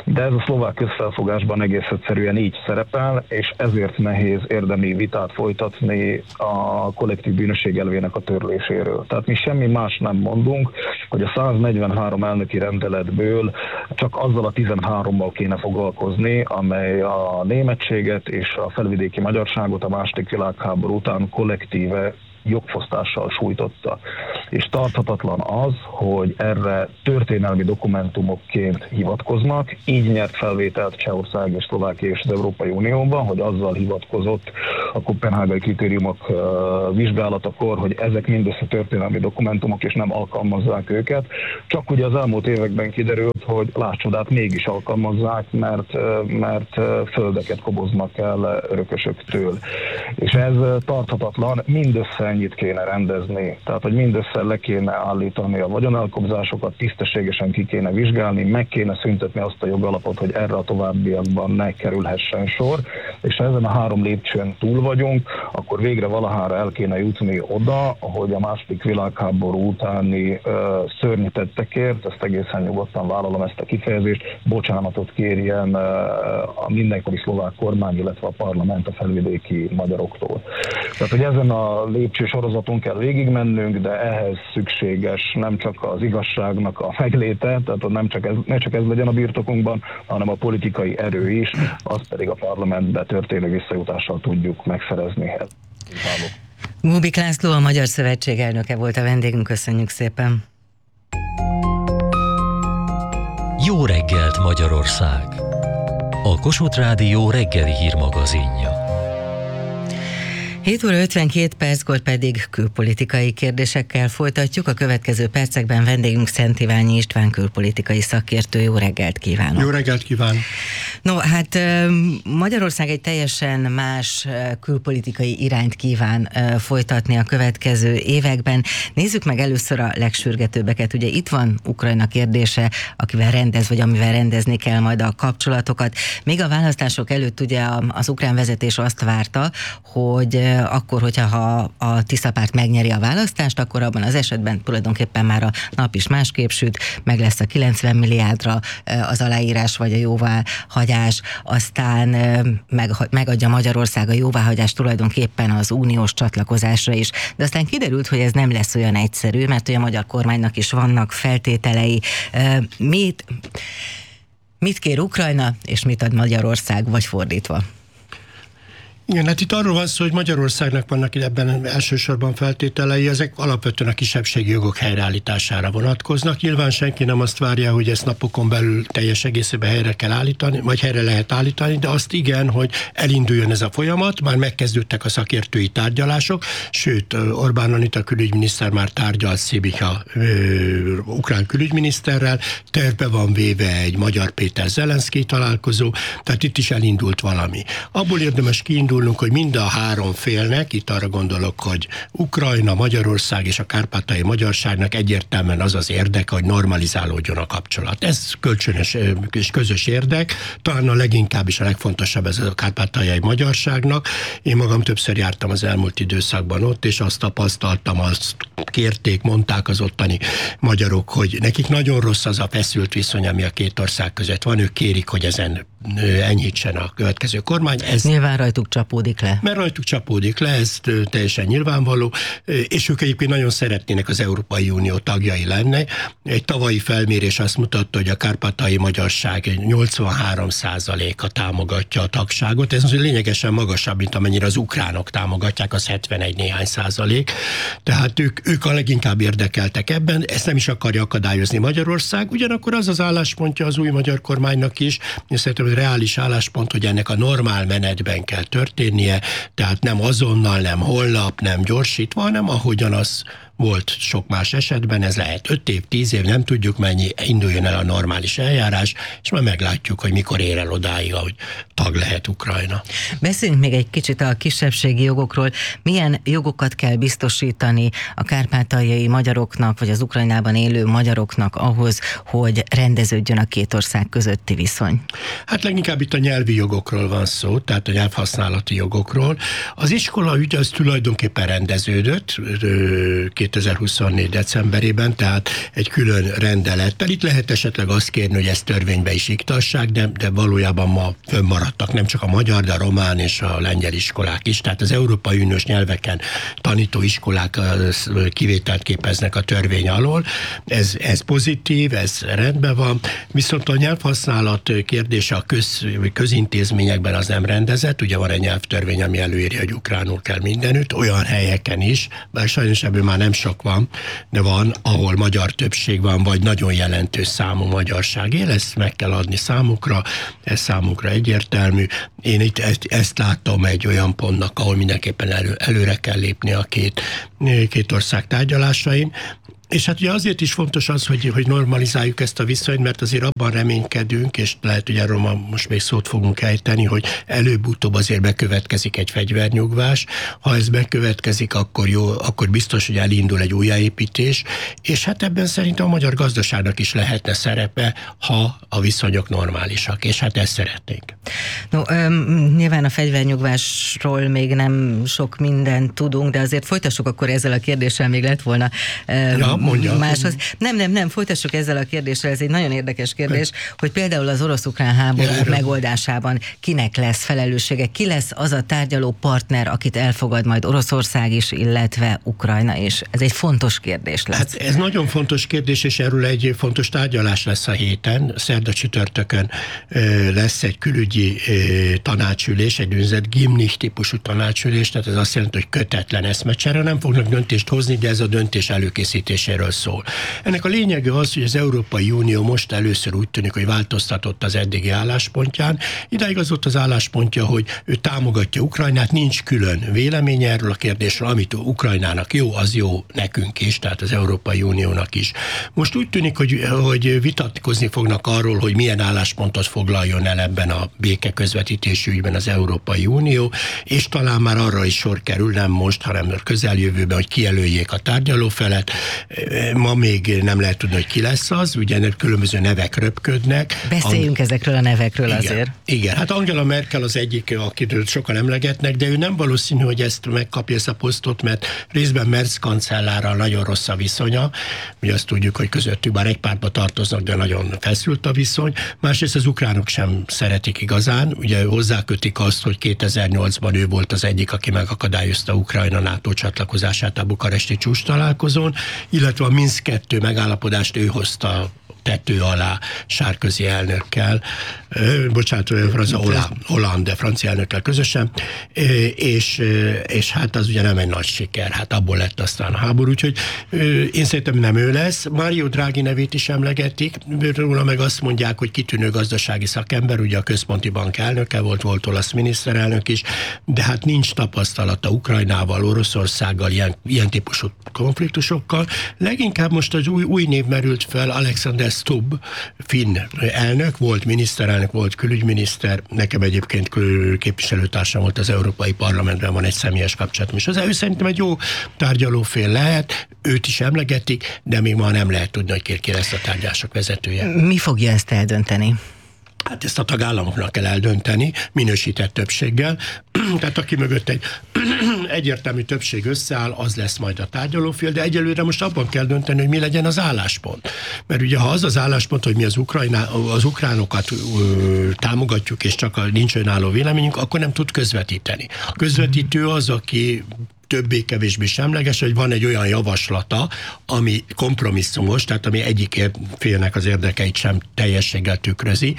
De ez a szlovák közfelfogásban egész egyszerűen így szerepel, és ezért nehéz érdemi vitát folytatni a kollektív bűnösség elvének a törléséről. Tehát mi semmi más nem mondunk, hogy a száznegyvenhárom elnöki rendeletből csak azzal a tizenhárommal kéne foglalkozni, amely a németséget és a felvidéki magyarságot a második világháború után kollektíve jogfosztással sújtotta. És tarthatatlan az, hogy erre történelmi dokumentumokként hivatkoznak, így nyert felvételt Csehország és Szlovákia és az Európai Unióban, hogy azzal hivatkozott a koppenhágai kritériumok vizsgálatakor, hogy ezek mindössze történelmi dokumentumok, és nem alkalmazzák őket. Csak ugye az elmúlt években kiderült, hogy látsodát mégis alkalmazzák, mert, mert földeket koboznak el örökösöktől. És ez tarthatatlan, mindössze ennyit kéne rendezni. Tehát, hogy mindössze le kéne állítani a vagyonelkobzásokat, tisztességesen ki kéne vizsgálni, meg kéne szüntetni azt a jogalapot, hogy erre a továbbiakban ne kerülhessen sor, és ha ezen a három lépcsőn túl vagyunk, akkor végre valahára el kéne jutni oda, hogy a második világháború utáni uh, szörnyetettekért, ezt egészen nyugodtan vállalom ezt a kifejezést, bocsánatot kérjen uh, a mindenkori szlovák kormány, illetve a parlament a felvidéki magyaroktól. Tehát, hogy ezen a lépcső sorozaton kell végigmennünk, de ehhez szükséges nem csak az igazságnak a megléte, tehát nem csak ez, ne csak ez legyen a birtokunkban, hanem a politikai erő is, azt pedig a parlamentbe történő visszajutással tudjuk megszerezni. Gubik László, a Magyar Szövetség elnöke volt a vendégünk, köszönjük szépen. Jó reggelt Magyarország! A Kossuth Rádió reggeli hírmagazinja. hét óra ötvenkét perckor pedig külpolitikai kérdésekkel folytatjuk. A következő percekben vendégünk Szent Iványi István külpolitikai szakértő. Jó reggelt kívánok! Jó reggelt kívánok! No, hát Magyarország egy teljesen más külpolitikai irányt kíván folytatni a következő években. Nézzük meg először a legsürgetőbbeket. Ugye itt van Ukrajna kérdése, akivel rendez, vagy amivel rendezni kell majd a kapcsolatokat. Még a választások előtt ugye az ukrán vezetés azt várta, hogy akkor, hogyha ha a Tisza-párt megnyeri a választást, akkor abban az esetben tulajdonképpen már a nap is másképp süt, meg lesz a kilencven milliárdra az aláírás vagy a jóváhagyás, aztán meg, megadja Magyarország a jóváhagyást tulajdonképpen az uniós csatlakozásra is. De aztán kiderült, hogy ez nem lesz olyan egyszerű, mert ugye a magyar kormánynak is vannak feltételei. Mit, mit kér Ukrajna, és mit ad Magyarország, vagy fordítva? Igen, hát itt arról van szó, hogy Magyarországnak vannak ebben elsősorban feltételei, ezek alapvetően a kisebbségi jogok helyreállítására vonatkoznak. Nyilván senki nem azt várja, hogy ezt napokon belül teljes egészében helyre kell állítani, vagy helyre lehet állítani, de azt igen, hogy elinduljon ez a folyamat, már megkezdődtek a szakértői tárgyalások, sőt, Orbán Anita külügyminiszter már tárgyalt Szibika ukrán külügyminiszterrel, tervbe van véve egy Magyar Péter Zelenszkij találkozó, tehát itt is elindult valami. Abból érdemes kiindulni, hogy mind a három félnek, itt arra gondolok, hogy Ukrajna, Magyarország és a kárpátaljai magyarságnak egyértelműen az az érdeke, hogy normalizálódjon a kapcsolat. Ez kölcsönös és közös érdek, talán a leginkább is a legfontosabb ez a kárpátaljai magyarságnak. Én magam többször jártam az elmúlt időszakban ott, és azt tapasztaltam, azt kérték, mondták az ottani magyarok, hogy nekik nagyon rossz az a feszült viszony, ami a két ország között van, ők kérik, hogy ezen enyhítsen a következő kormány. Ez nyilván rajtuk csapódik le. Mert rajtuk csapódik le, ez teljesen nyilvánvaló, és ők egyébként nagyon szeretnének az Európai Unió tagjai lenni. Egy tavalyi felmérés azt mutatta, hogy a kárpátaljai magyarság nyolcvanhárom százaléka támogatja a tagságot. Ez lényegesen magasabb, mint amennyire az ukránok támogatják, az hetvenegy néhány százalék. Tehát ők, ők a leginkább érdekeltek ebben, ezt nem is akarja akadályozni Magyarország, ugyanakkor az az álláspontja az új magyar kormánynak is, és szerintem reális álláspont, hogy ennek a normál menetben kell történnie, tehát nem azonnal, nem holnap, nem gyorsítva, hanem ahogyan az volt sok más esetben, ez lehet öt év, tíz év, nem tudjuk mennyi, induljon el a normális eljárás, és majd meglátjuk, hogy mikor ér el odáig, hogy tag lehet Ukrajna. Beszéljünk még egy kicsit a kisebbségi jogokról. Milyen jogokat kell biztosítani a kárpátaljai magyaroknak, vagy az Ukrajnában élő magyaroknak ahhoz, hogy rendeződjön a két ország közötti viszony? Hát leginkább itt a nyelvi jogokról van szó, tehát a nyelvhasználati jogokról. Az iskola ügy az tulajdonképpen rendeződött kétezer-huszonnégy decemberében, tehát egy külön rendelettel. Itt lehet esetleg azt kérni, hogy ezt törvénybe is iktassák, de, de valójában ma fönnmaradtak nem csak a magyar, de a román és a lengyel iskolák is. Tehát az Európai Uniós nyelveken tanító iskolák kivételt képeznek a törvény alól. Ez, ez pozitív, ez rendben van, viszont a nyelvhasználat kérdése a köz, közintézményekben az nem rendezett. Ugye van egy nyelvtörvény, ami előírja, hogy ukránul kell mindenütt, olyan helyeken is, bár sajnos ebből már nem sok van, de van, ahol magyar többség van, vagy nagyon jelentős számú magyarság él, ezt meg kell adni számukra, ez számukra egyértelmű. Én itt ezt, ezt látom egy olyan pontnak, ahol mindenképpen elő, előre kell lépni a két, két ország tárgyalásain. És hát ugye azért is fontos az, hogy, hogy normalizáljuk ezt a viszonyt, mert azért abban reménykedünk, és lehet, hogy erről most még szót fogunk ejteni, hogy előbb-utóbb azért bekövetkezik egy fegyvernyugvás. Ha ez bekövetkezik, akkor jó, akkor biztos, hogy elindul egy újjáépítés, és hát ebben szerintem a magyar gazdaságnak is lehetne szerepe, ha a viszonyok normálisak, és hát ezt szeretnénk. No, öm, nyilván a fegyvernyugvásról még nem sok mindent tudunk, de azért folytassuk akkor ezzel a kérdéssel, még lett volna öm, ja, mondja. Máshoz. Nem, nem, nem, folytassuk ezzel a kérdéssel, ez egy nagyon érdekes kérdés, hogy például az orosz-ukrán háború ja, megoldásában kinek lesz felelőssége, ki lesz az a tárgyaló partner, akit elfogad majd Oroszország is, illetve Ukrajna is. Ez egy fontos kérdés lesz. Hát ez nagyon fontos kérdés, és erről egy fontos tárgyalás lesz a héten. Szerda csütörtökön lesz egy külügyi tanácsülés, egy úgynevezett Gimnich típusú tanácsülés, tehát ez azt jelenti, hogy kötetlen eszmecsere, nem fognak döntést hozni, de ez a döntés előkészítéséről szól. Ennek a lényege az, hogy az Európai Unió most először úgy tűnik, hogy változtatott az eddigi álláspontján. Idáig az volt az álláspontja, hogy ő támogatja Ukrajnát, nincs külön véleménye erről a kérdésről, amit Ukrajnának jó, az jó nekünk is, tehát az Európai Uniónak is. Most úgy tűnik, hogy, hogy vitatkozni fognak arról, hogy milyen álláspontot foglaljon el ebben a béke közvetítésű ügyben az Európai Unió, és talán már arra is sor kerül, nem most, hanem a közeljövőben, hogy kijelöljék a tárgyalófelet. Ma még nem lehet tudni, hogy ki lesz az, ugye különböző nevek röpködnek. Beszéljünk Ang- ezekről a nevekről igen, azért. Igen, hát Angela Merkel az egyik, akit sokan emlegetnek, de ő nem valószínű, hogy ezt megkapja ezt a posztot, mert részben Merz kancellárral nagyon rossz a viszonya. Ugye azt tudjuk, hogy közöttük bár egy pártba tartoznak, de nagyon feszült a viszony. Másrészt az ukránok sem szeretik igazán. Ugye hozzákötik azt, hogy kétezer-nyolcban ő volt az egyik, aki megakadályozta Ukrajna NATO csatlakozását a bukaresti csúcs találkozón, illetve a Minszk kettő megállapodást ő hozta tető alá Sarkozy elnökkel, ö, bocsánat, az Hollande, de francia elnökkel közösen, ö, és, ö, és hát az ugye nem egy nagy siker, hát abból lett aztán a háború, úgyhogy ö, én szerintem nem ő lesz. Mario Draghi nevét is emlegetik, róla meg azt mondják, hogy kitűnő gazdasági szakember, ugye a központi bank elnöke volt, volt olasz miniszterelnök is, de hát nincs tapasztalata Ukrajnával, Oroszországgal, ilyen, ilyen típusú konfliktusokkal. Leginkább most az új, új név merült fel, Alexander Stubb, finn elnök, volt miniszterelnök, volt külügyminiszter, nekem egyébként képviselőtársam volt az Európai Parlamentben, van egy személyes kapcsolatom, és az ő szerintem egy jó tárgyalófél lehet, őt is emlegetik, de még ma nem lehet tudni, hogy ki lesz a tárgyalások vezetője. Mi fogja ezt eldönteni? Hát ezt a tagállamoknak kell eldönteni, minősített többséggel. Tehát aki mögött egy egyértelmű többség összeáll, az lesz majd a tárgyalófél, de egyelőre most abban kell dönteni, hogy mi legyen az álláspont. Mert ugye ha az az álláspont, hogy mi az, Ukrajná, az ukránokat ö, támogatjuk, és csak a, nincs önálló véleményünk, akkor nem tud közvetíteni. A közvetítő az, aki többé-kevésbé semleges, hogy van egy olyan javaslata, ami kompromisszumos, tehát ami egyik félnek az érdekeit sem teljességgel tükrözi.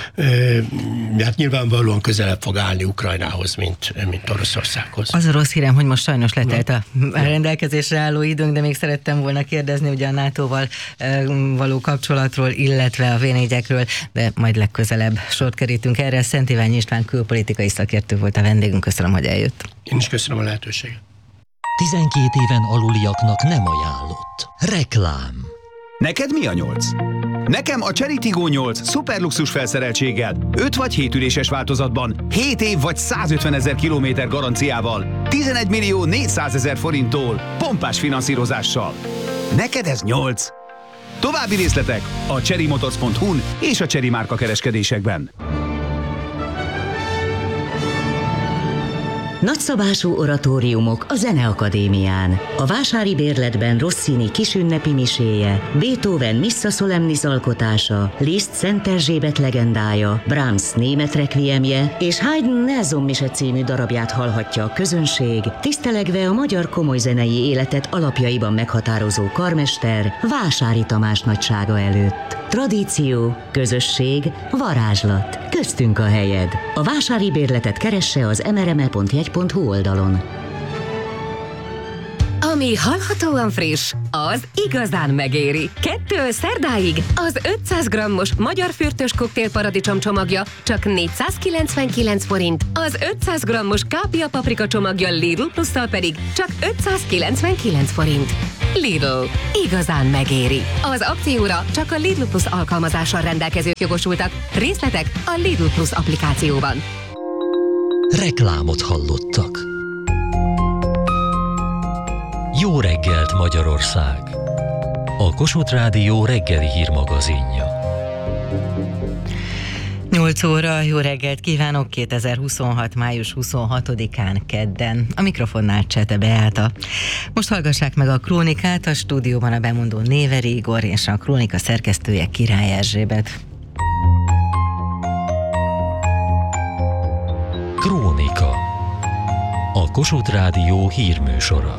Hát nyilvánvalóan közelebb fog állni Ukrajnához, mint, mint Oroszországhoz. Az a rossz hírem, hogy most sajnos letelt a rendelkezésre álló időnk, de még szerettem volna kérdezni ugye a nátóval való kapcsolatról, illetve a vé négyekről, de majd legközelebb sort kerítünk erre. Szent Iványi István külpolitikai szakértő volt a vendégünk. Köszönöm, hogy eljött. Én is köszönöm a lehetőséget. tizenkét éven aluliaknak nem ajánlott. Reklám. Neked mi a nyolc? Nekem a Chery Tiggo nyolc szuperluxus felszereltséggel, öt vagy hét üléses változatban, hét év vagy százötvenezer kilométer garanciával, tizenegy millió négyszázezer forinttól, pompás finanszírozással. Neked ez nyolc? További részletek a chery motors pont hu-n és a Chery márka kereskedésekben. Nagyszabású oratóriumok a Zeneakadémián. A Vásári Bérletben Rossini kisünnepi miséje, Beethoven Missa Solemnis alkotása, Liszt Szent Erzsébet legendája, Brahms német requiemje és Haydn Nelson mise című darabját hallhatja a közönség, tisztelegve a magyar komolyzenei életet alapjaiban meghatározó karmester Vásári Tamás nagysága előtt. Tradíció, közösség, varázslat. Köztünk a helyed. A Vásári Bérletet keresse az em er em e pont jegy pont hu oldalon. Ami hallhatóan friss, az igazán megéri. Kettől szerdáig az ötszáz grammos magyar fürtös koktél paradicsom csomagja csak négyszázkilencvenkilenc forint, az ötszáz grammos kápia paprika csomagja Lidl Plusszal pedig csak ötszázkilencvenkilenc forint. Lidl. Igazán megéri. Az akcióra csak a Lidl Plus alkalmazással rendelkezők jogosultak. Részletek a Lidl Plus applikációban. Reklámot hallottak. Jó reggelt, Magyarország! A Kossuth Rádió reggeli hírmagazinja. nyolc óra, jó reggelt kívánok, kétezer-huszonhat. május huszonhatodikán kedden. A mikrofonnál Csete Beáta. Most hallgassák meg a krónikát, a stúdióban a bemondó Néveri Igor és a krónika szerkesztője Király Erzsébet. Krónika. A Kossuth Rádió hírműsora.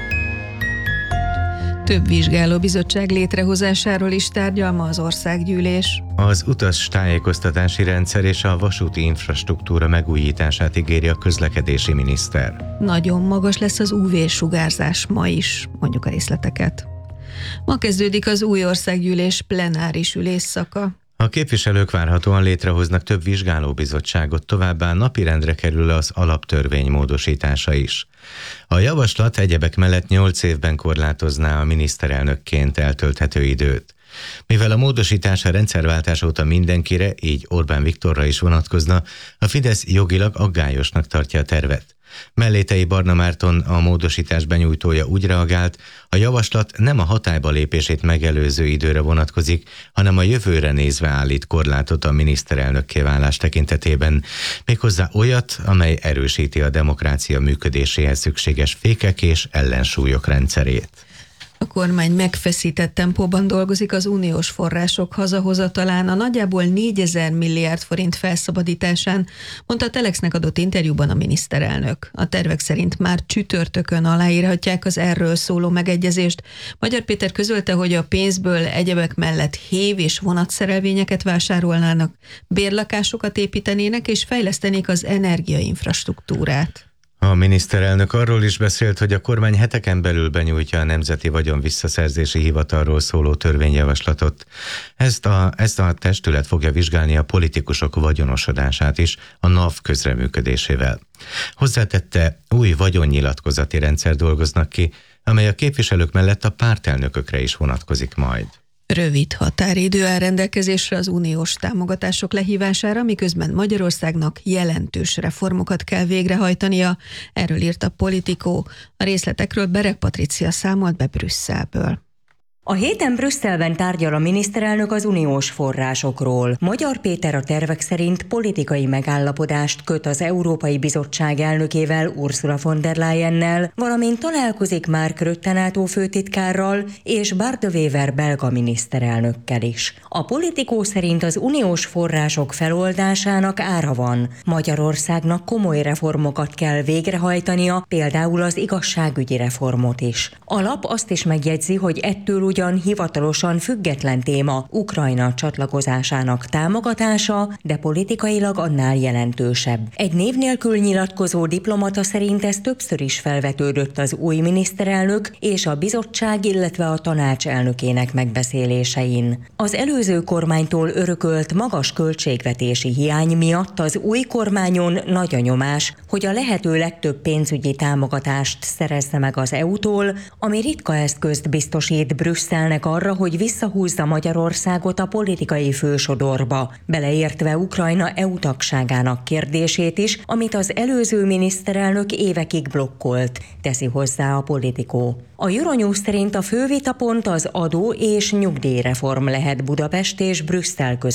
Több vizsgálóbizottság létrehozásáról is tárgyal ma az országgyűlés. Az utas tájékoztatási rendszer és a vasúti infrastruktúra megújítását ígéri a közlekedési miniszter. Nagyon magas lesz az ú vé-sugárzás ma is, mondjuk a részleteket. Ma kezdődik az új országgyűlés plenáris ülésszaka. A képviselők várhatóan létrehoznak több vizsgálóbizottságot, továbbá napirendre kerül az alaptörvény módosítása is. A javaslat egyebek mellett nyolc évben korlátozná a miniszterelnökként eltölthető időt. Mivel a módosítás a rendszerváltás óta mindenkire, így Orbán Viktorra is vonatkozna, a Fidesz jogilag aggályosnak tartja a tervet. Mellétei Barna Márton, a módosítás benyújtója úgy reagált, a javaslat nem a hatályba lépését megelőző időre vonatkozik, hanem a jövőre nézve állít korlátot a miniszterelnökké válás tekintetében, méghozzá olyat, amely erősíti a demokrácia működéséhez szükséges fékek és ellensúlyok rendszerét. A kormány megfeszített tempóban dolgozik az uniós források hazahozatalán, a nagyjából négyezer milliárd forint felszabadításán, mondta a Telexnek adott interjúban a miniszterelnök. A tervek szerint már csütörtökön aláírhatják az erről szóló megegyezést. Magyar Péter közölte, hogy a pénzből egyebek mellett hév és vonatszerelvényeket vásárolnának, bérlakásokat építenének és fejlesztenék az energiainfrastruktúrát. A miniszterelnök arról is beszélt, hogy a kormány heteken belül benyújtja a Nemzeti Vagyon Visszaszerzési Hivatalról szóló törvényjavaslatot. Ezt a, ezt a testület fogja vizsgálni a politikusok vagyonosodását is a NAV közreműködésével. Hozzátette, új vagyonnyilatkozati rendszer dolgoznak ki, amely a képviselők mellett a pártelnökökre is vonatkozik majd. Rövid határidő áll rendelkezésre az uniós támogatások lehívására, miközben Magyarországnak jelentős reformokat kell végrehajtania. Erről írt a Politico. A részletekről Bereg Patricia számolt be Brüsszelből. A héten Brüsszelben tárgyal a miniszterelnök az uniós forrásokról. Magyar Péter a tervek szerint politikai megállapodást köt az Európai Bizottság elnökével, Ursula von der Leyennel, valamint találkozik Mark Rutte NATO főtitkárral és Bart de Wever belga miniszterelnökkel is. A Politico szerint az uniós források feloldásának ára van. Magyarországnak komoly reformokat kell végrehajtania, például az igazságügyi reformot is. A lap azt is megjegyzi, hogy ettől ugyan hivatalosan független téma Ukrajna csatlakozásának támogatása, de politikailag annál jelentősebb. Egy név nélkül nyilatkozó diplomata szerint ez többször is felvetődött az új miniszterelnök és a bizottság, illetve a tanács elnökének megbeszélésein. Az előző kormánytól örökölt magas költségvetési hiány miatt az új kormányon nagy a nyomás, hogy a lehető legtöbb pénzügyi támogatást szerezze meg az é u-tól, ami ritka eszközt biztosít Brüsszelnek arra, hogy visszahúzza Magyarországot a politikai fősodorba, beleértve Ukrajna é u tagságának kérdését is, amit az előző miniszterelnök évekig blokkolt, teszi hozzá a Politico. A Euronews szerint a fő vitapont az adó és nyugdíjreform lehet Budapest és Brüsszel között.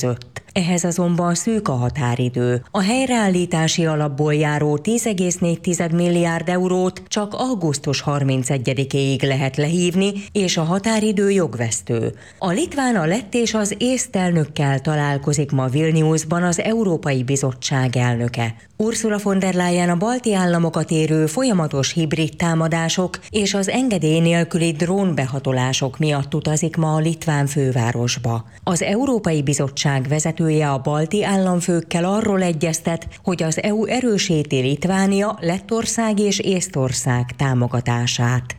Ehhez azonban szűk a határidő. A helyreállítási alapból járó tíz egész négy milliárd eurót csak augusztus harmincegyedikéig lehet lehívni, és a határidő jogvesztő. A litván, a lett és az észt elnökkel találkozik ma Vilniusban az Európai Bizottság elnöke. Ursula von der Leyen a balti államokat érő folyamatos hibrid támadások és az engedély nélküli drónbehatolások miatt utazik ma a litván fővárosba. Az Európai Bizottság vezetője a balti államfőkkel arról egyeztet, hogy az é u erősíti Litvánia, Lettország és Észtország támogatását.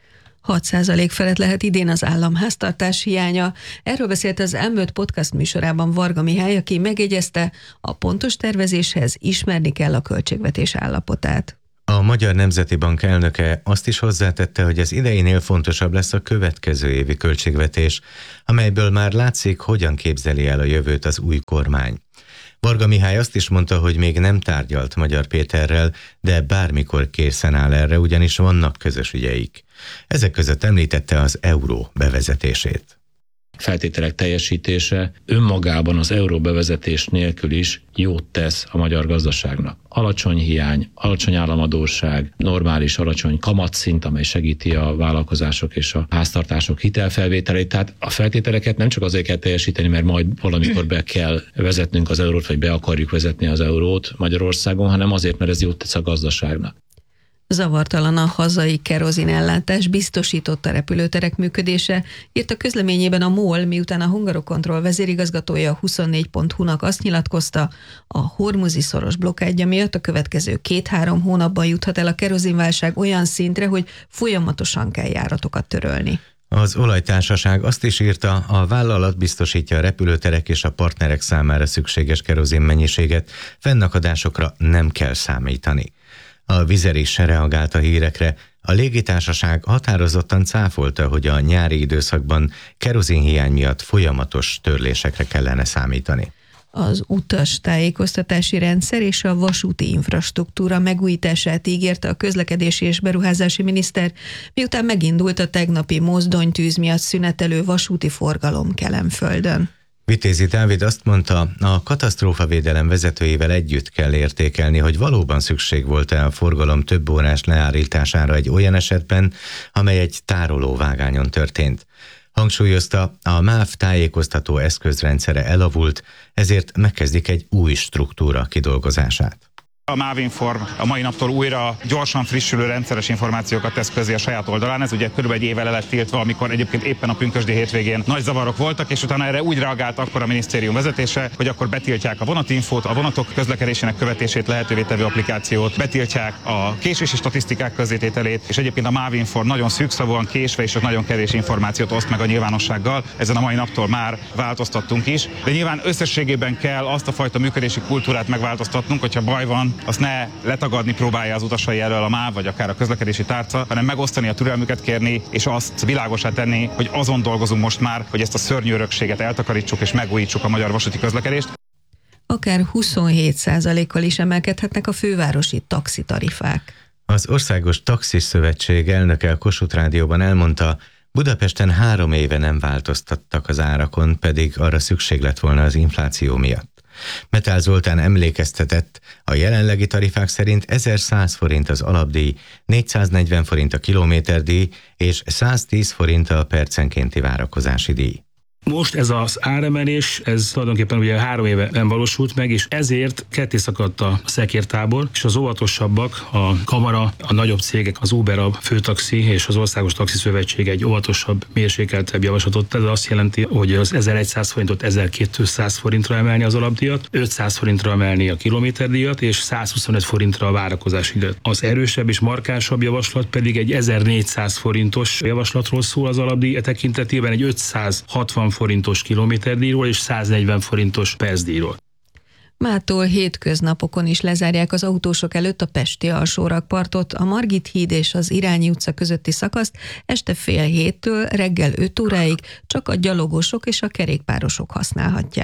hat százalék felett lehet idén az államháztartás hiánya. Erről beszélt az em öt podcast műsorában Varga Mihály, aki megjegyezte, a pontos tervezéshez ismerni kell a költségvetés állapotát. A Magyar Nemzeti Bank elnöke azt is hozzátette, hogy az ideinél fontosabb lesz a következő évi költségvetés, amelyből már látszik, hogyan képzeli el a jövőt az új kormány. Varga Mihály azt is mondta, hogy még nem tárgyalt Magyar Péterrel, de bármikor készen áll erre, ugyanis vannak közös ügyeik. Ezek között említette az euró bevezetését. Feltételek teljesítése önmagában az euró bevezetés nélkül is jót tesz a magyar gazdaságnak. Alacsony hiány, alacsony államadósság, normális alacsony kamatszint, amely segíti a vállalkozások és a háztartások hitelfelvételét. Tehát a feltételeket nem csak azért kell teljesíteni, mert majd valamikor be kell vezetnünk az eurót, vagy be akarjuk vezetni az eurót Magyarországon, hanem azért, mert ez jót tesz a gazdaságnak. Zavartalan a hazai kerozinellátás, biztosított a repülőterek működése, írt a közleményében a MOL, miután a Hungarocontrol vezérigazgatója a huszonnégy pont hu-nak azt nyilatkozta, a hormuzi szoros blokkádja miatt a következő két-három hónapban juthat el a kerozinválság olyan szintre, hogy folyamatosan kell járatokat törölni. Az olajtársaság azt is írta, a vállalat biztosítja a repülőterek és a partnerek számára szükséges kerozin mennyiséget, fennakadásokra nem kell számítani. A Vizer is reagált a hírekre. A légitársaság határozottan cáfolta, hogy a nyári időszakban kerozinhiány miatt folyamatos törlésekre kellene számítani. Az utas tájékoztatási rendszer és a vasúti infrastruktúra megújítását ígérte a közlekedési és beruházási miniszter, miután megindult a tegnapi mozdonytűz miatt szünetelő vasúti forgalom Kelenföldön. Vitézi Dávid azt mondta, a katasztrófavédelem vezetőivel együtt kell értékelni, hogy valóban szükség volt-e a forgalom több órás leállítására egy olyan esetben, amely egy tárolóvágányon történt. Hangsúlyozta, a MÁV tájékoztató eszközrendszere elavult, ezért megkezdik egy új struktúra kidolgozását. A MÁV-Inform a mai naptól újra gyorsan frissülő rendszeres információkat tesz közé a saját oldalán. Ez ugye körülbelül egy éve le lett tiltva, amikor egyébként éppen a pünkösdi hétvégén nagy zavarok voltak, és utána erre úgy reagált akkor a minisztérium vezetése, hogy akkor betiltják a vonatinfót, a vonatok közlekedésének követését lehetővé tevő applikációt, betiltják a késési statisztikák közzétételét, és egyébként a MÁV-Inform nagyon szűkszavúan késve és csak nagyon kevés információt oszt meg a nyilvánossággal. Ezen a mai naptól már változtattunk is, de nyilván összességében kell azt a fajta működési kultúrát megváltoztatnunk, hogyha baj van, azt ne letagadni próbálja az utasai elől a MÁV, vagy akár a közlekedési tárca, hanem megosztani, a türelmüket kérni, és azt világosá tenni, hogy azon dolgozunk most már, hogy ezt a szörnyű örökséget eltakarítsuk és megújítsuk a magyar vasúti közlekedést. Akár huszonhét százalékkal is emelkedhetnek a fővárosi taxitarifák. Az Országos Taxis Szövetség elnöke a Kossuth Rádióban elmondta, Budapesten három éve nem változtattak az árakon, pedig arra szükség lett volna az infláció miatt. Metál Zoltán emlékeztetett, a jelenlegi tarifák szerint ezerszáz forint az alapdíj, négyszáznegyven forint a kilométerdíj és száztíz forint a percenkénti várakozási díj. Most ez az áremelés, ez tulajdonképpen ugye három éve nem valósult meg, és ezért ketté szakadt a szekértábor, és az óvatosabbak, a Kamara, a nagyobb cégek, az Uber, a Főtaxi és az Országos Taxi Szövetség egy óvatosabb, mérsékeltebb javaslatot tett, ez azt jelenti, hogy az ezerszáz forintot ezerkétszáz forintra emelni az alapdíjat, ötszáz forintra emelni a kilométerdíjat, és százhuszonöt forintra a várakozási díjat. Az erősebb és markánsabb javaslat pedig egy ezernégyszáz forintos javaslatról szól az alapdíj, e tekintetében egy ötszázhatvan forintos kilométerdíjról és száznegyven forintos percdíjról. Mától hétköznapokon is lezárják az autósok előtt a pesti alsórakpartot, a Margit híd és az Irányi utca közötti szakaszt este fél héttől reggel öt óráig csak a gyalogosok és a kerékpárosok használhatják.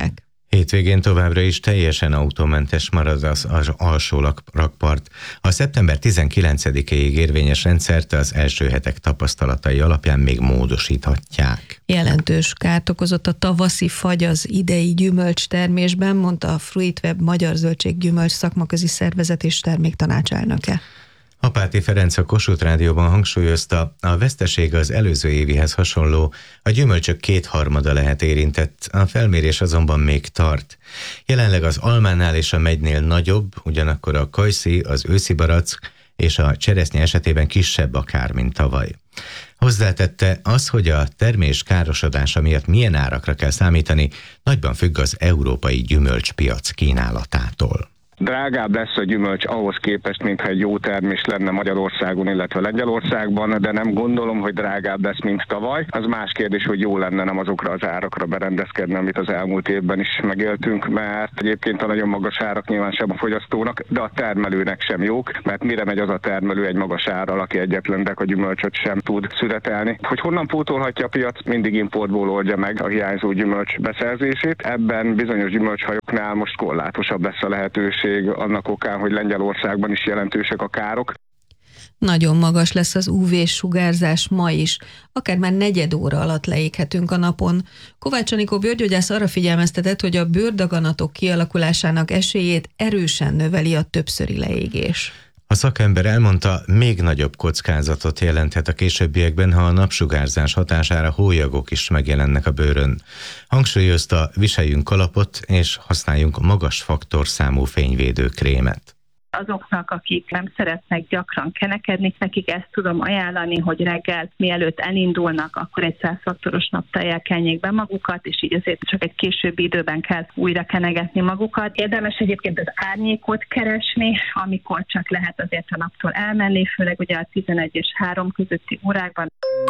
Hétvégén továbbra is teljesen autómentes marad az, az alsó rakpart. A szeptember tizenkilencedikéig érvényes rendszert az első hetek tapasztalatai alapján még módosíthatják. Jelentős kárt okozott a tavaszi fagy az idei gyümölcstermésben, mondta a Fruitweb Magyar Zöldséggyümölcs Szakmaközi Szervezet és Terméktanács elnöke. Apáti Ferenc a Kossuth Rádióban hangsúlyozta, a veszteség az előző évihez hasonló, a gyümölcsök kétharmada lehet érintett, a felmérés azonban még tart. Jelenleg az almánál és a megynél nagyobb, ugyanakkor a kajszi, az őszi barack és a cseresznye esetében kisebb a kár, mint tavaly. Hozzátette, az, hogy a termés károsodása miatt milyen árakra kell számítani, nagyban függ az európai gyümölcspiac kínálatától. Drágább lesz a gyümölcs ahhoz képest, mintha egy jó termés lenne Magyarországon, illetve Lengyelországban, de nem gondolom, hogy drágább lesz, mint tavaly. Az más kérdés, hogy jó lenne nem azokra az árakra berendezkedni, amit az elmúlt évben is megéltünk, mert egyébként a nagyon magas árak nyilván sem a fogyasztónak, de a termelőnek sem jók, mert mire megy az a termelő egy magas árral, aki egyetlen deka gyümölcsöt sem tud szüretelni. Hogy honnan pótolhatja a piac, mindig importból oldja meg a hiányzó gyümölcs beszerzését. Ebben bizonyos gyümölcshajoknál most korlátosabb lesz a lehetőség, annak okán, hogy Lengyelországban is jelentősek a károk. Nagyon magas lesz az ú vé sugárzás ma is, akár már negyed óra alatt leéghetünk a napon. Kovács Anikó bőrgyógyász arra figyelmeztetett, hogy a bőrdaganatok kialakulásának esélyét erősen növeli a többszöri leégés. A szakember elmondta, még nagyobb kockázatot jelenthet a későbbiekben, ha a napsugárzás hatására hólyagok is megjelennek a bőrön. Hangsúlyozta, viseljünk kalapot és használjunk magas faktorszámú fényvédő krémet. Azoknak, akik nem szeretnek gyakran kenekedni, nekik ezt tudom ajánlani, hogy reggel mielőtt elindulnak, akkor egy száz faktoros naptejjel kenjék be magukat, és így azért csak egy későbbi időben kell újra kenegetni magukat. Érdemes egyébként az árnyékot keresni, amikor csak lehet azért a naptól elmenni, főleg ugye a tizenegy és három közötti órákban.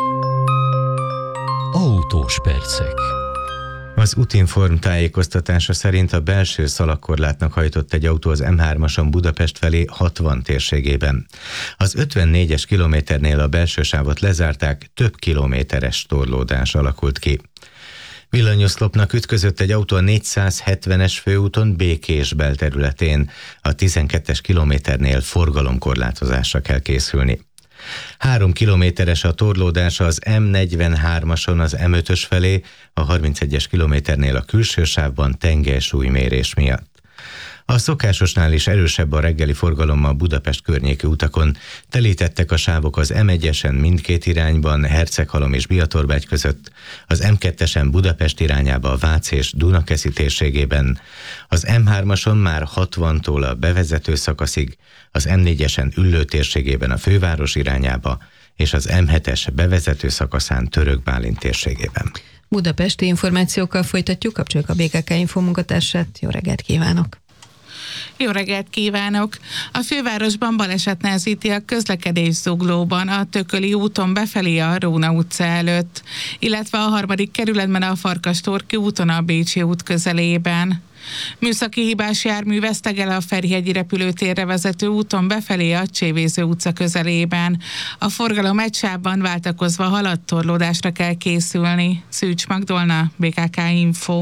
Autós percek. Az Utinform tájékoztatása szerint a belső szalagkorlátnak hajtott egy autó az em hármason Budapest felé hatvan térségében. Az ötvennégyes kilométernél a belső sávot lezárták, több kilométeres torlódás alakult ki. Villanyoszlopnak ütközött egy autó a négyszázhetvenes főúton Békés belterületén. A tizenkettes kilométernél forgalomkorlátozásra kell készülni. Három kilométeres a torlódása az em negyvenhármason az em ötös felé, a harmincegyes kilométernél a külső sávban tengelysúlymérés miatt. A szokásosnál is erősebb a reggeli forgalommal Budapest környéki utakon. Telítettek a sávok az em egyesen mindkét irányban, Herceghalom és Biatorbágy között, az em kettesen Budapest irányába a Vác és Dunakeszi térségében, az em hármason már hatvantól a bevezető szakaszig, az em négyesen Üllő térségében a főváros irányába, és az em hetes bevezető szakaszán Török Bálint térségében. Budapesti információkkal folytatjuk, kapcsoljuk a bé ká ká Info munkatársát. Jó reggelt kívánok! Jó reggelt kívánok! A fővárosban baleset nehezíti a közlekedés zuglóban, a Tököli úton befelé a Róna utca előtt, illetve a harmadik kerületben a Farkastorki úton a Bécsi út közelében. Műszaki hibás jármű vesztegel a Ferihegyi repülőtérre vezető úton befelé a Csévéző utca közelében. A forgalom egy sávban váltakozva haladt, torlódásra kell készülni. Szűcs Magdolna, bé ká ká Info.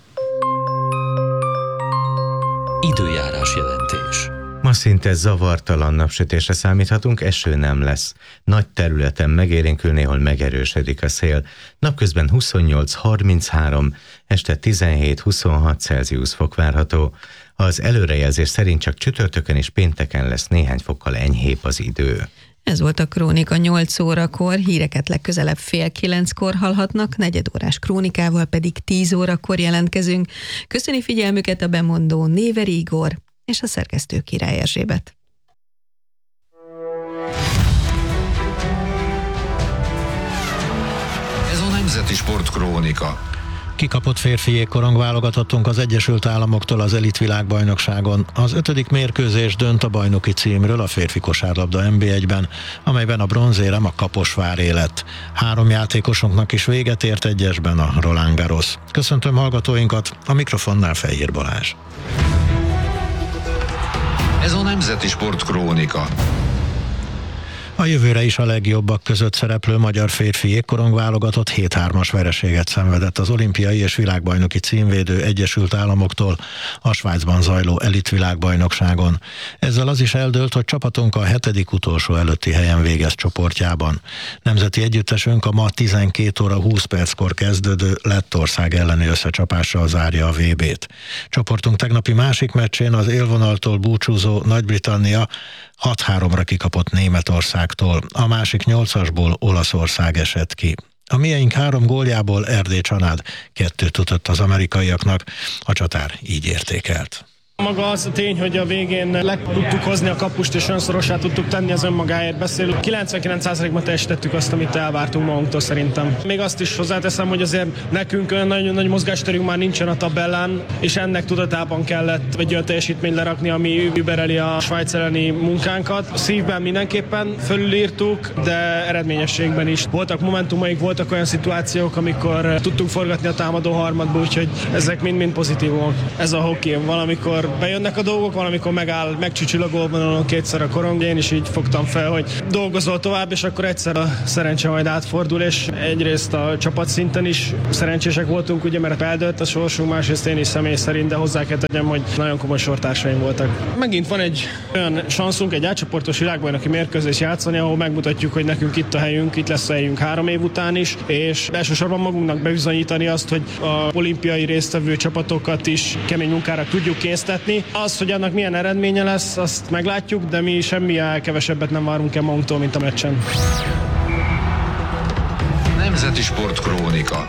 Időjárás jelentés. Ma szinte zavartalan napsütésre számíthatunk, eső nem lesz. Nagy területen megélénkül, néhol megerősödik a szél. Napközben huszonnyolc harminchárom, este tizenhét huszonhat Celsius fok várható. Az előrejelzés szerint csak csütörtökön és pénteken lesz néhány fokkal enyhébb az idő. Ez volt a Krónika nyolc órakor, híreket legközelebb fél kilenckor hallhatnak, negyedórás krónikával pedig tíz órakor jelentkezünk. Köszöni figyelmüket a bemondó Néver Igor és a szerkesztő Király Erzsébet. Ez a Nemzeti Sport Krónika. Kikapott férfi jégkorong válogatottunk az Egyesült Államoktól az elit világbajnokságon. Az ötödik mérkőzés dönt a bajnoki címről a férfi kosárlabda en bé egyben, amelyben a bronzérem a Kaposváré lett. Három játékosunknak is véget ért egyesben a Roland Garros. Köszöntöm hallgatóinkat, a mikrofonnál Fejér Balázs. Ez a Nemzeti Sport Krónika. A jövőre is a legjobbak között szereplő magyar férfi jégkorong válogatott hét hármas vereséget szenvedett az olimpiai és világbajnoki címvédő Egyesült Államoktól a Svájcban zajló elitvilágbajnokságon. Ezzel az is eldőlt, hogy csapatunk a hetedik utolsó előtti helyen végez csoportjában. Nemzeti együttesünk a ma tizenkét óra húsz perckor kezdődő Lettország elleni összecsapással zárja a vé bét. Csoportunk tegnapi másik meccsén az élvonaltól búcsúzó Nagy-Britannia hat háromra kikapott Németországtól, a másik nyolcasból Olaszország esett ki. A miénk három góljából Erdély Csanád kettőt ütött az amerikaiaknak, a csatár így értékelt. Maga az a tény, hogy a végén le tudtuk hozni a kapust és olyan szorossá tudtuk tenni, az önmagáért beszél. kilencvenkilenc százalékban teljesítettük azt, amit elvártunk magunktól szerintem. Még azt is hozzáteszem, hogy azért nekünk olyan nagyon nagy mozgásterünk már nincsen a tabellán, és ennek tudatában kellett egy olyan teljesítményt lerakni, ami übereli a Svájc elleni munkánkat. A szívben mindenképpen fölülírtuk, de eredményességben is. Voltak momentumaik, voltak olyan szituációk, amikor tudtunk forgatni a támadó harmadba, úgyhogy ezek mind-mind pozitívok. Ez a hoki, valamikor bejönnek a dolgok, valamikor megáll, megcsücsül a gólvonalon kétszer a korong. Én is így fogtam fel, hogy dolgozol tovább, és akkor egyszer a szerencse majd átfordul, és egyrészt a csapatszinten is szerencsések voltunk, ugye, mert eldőlt a sorsunk, másrészt én is személy szerint, de hozzá kell tegyem, hogy nagyon komoly sortársaim voltak. Megint van egy olyan sanszunk, egy átcsoportos világbajnoki mérkőzés játszani, ahol megmutatjuk, hogy nekünk itt a helyünk, itt lesz a helyünk három év után is, és elsősorban magunknak bebizonyítani azt, hogy a olimpiai résztvevő csapatokat is kemény munkára tudjuk készíteni. Az, hogy annak milyen eredménye lesz, azt meglátjuk, de mi semmilyen kevesebbet nem várunk el magunktól, mint a meccsen. Nemzeti Sport Krónika.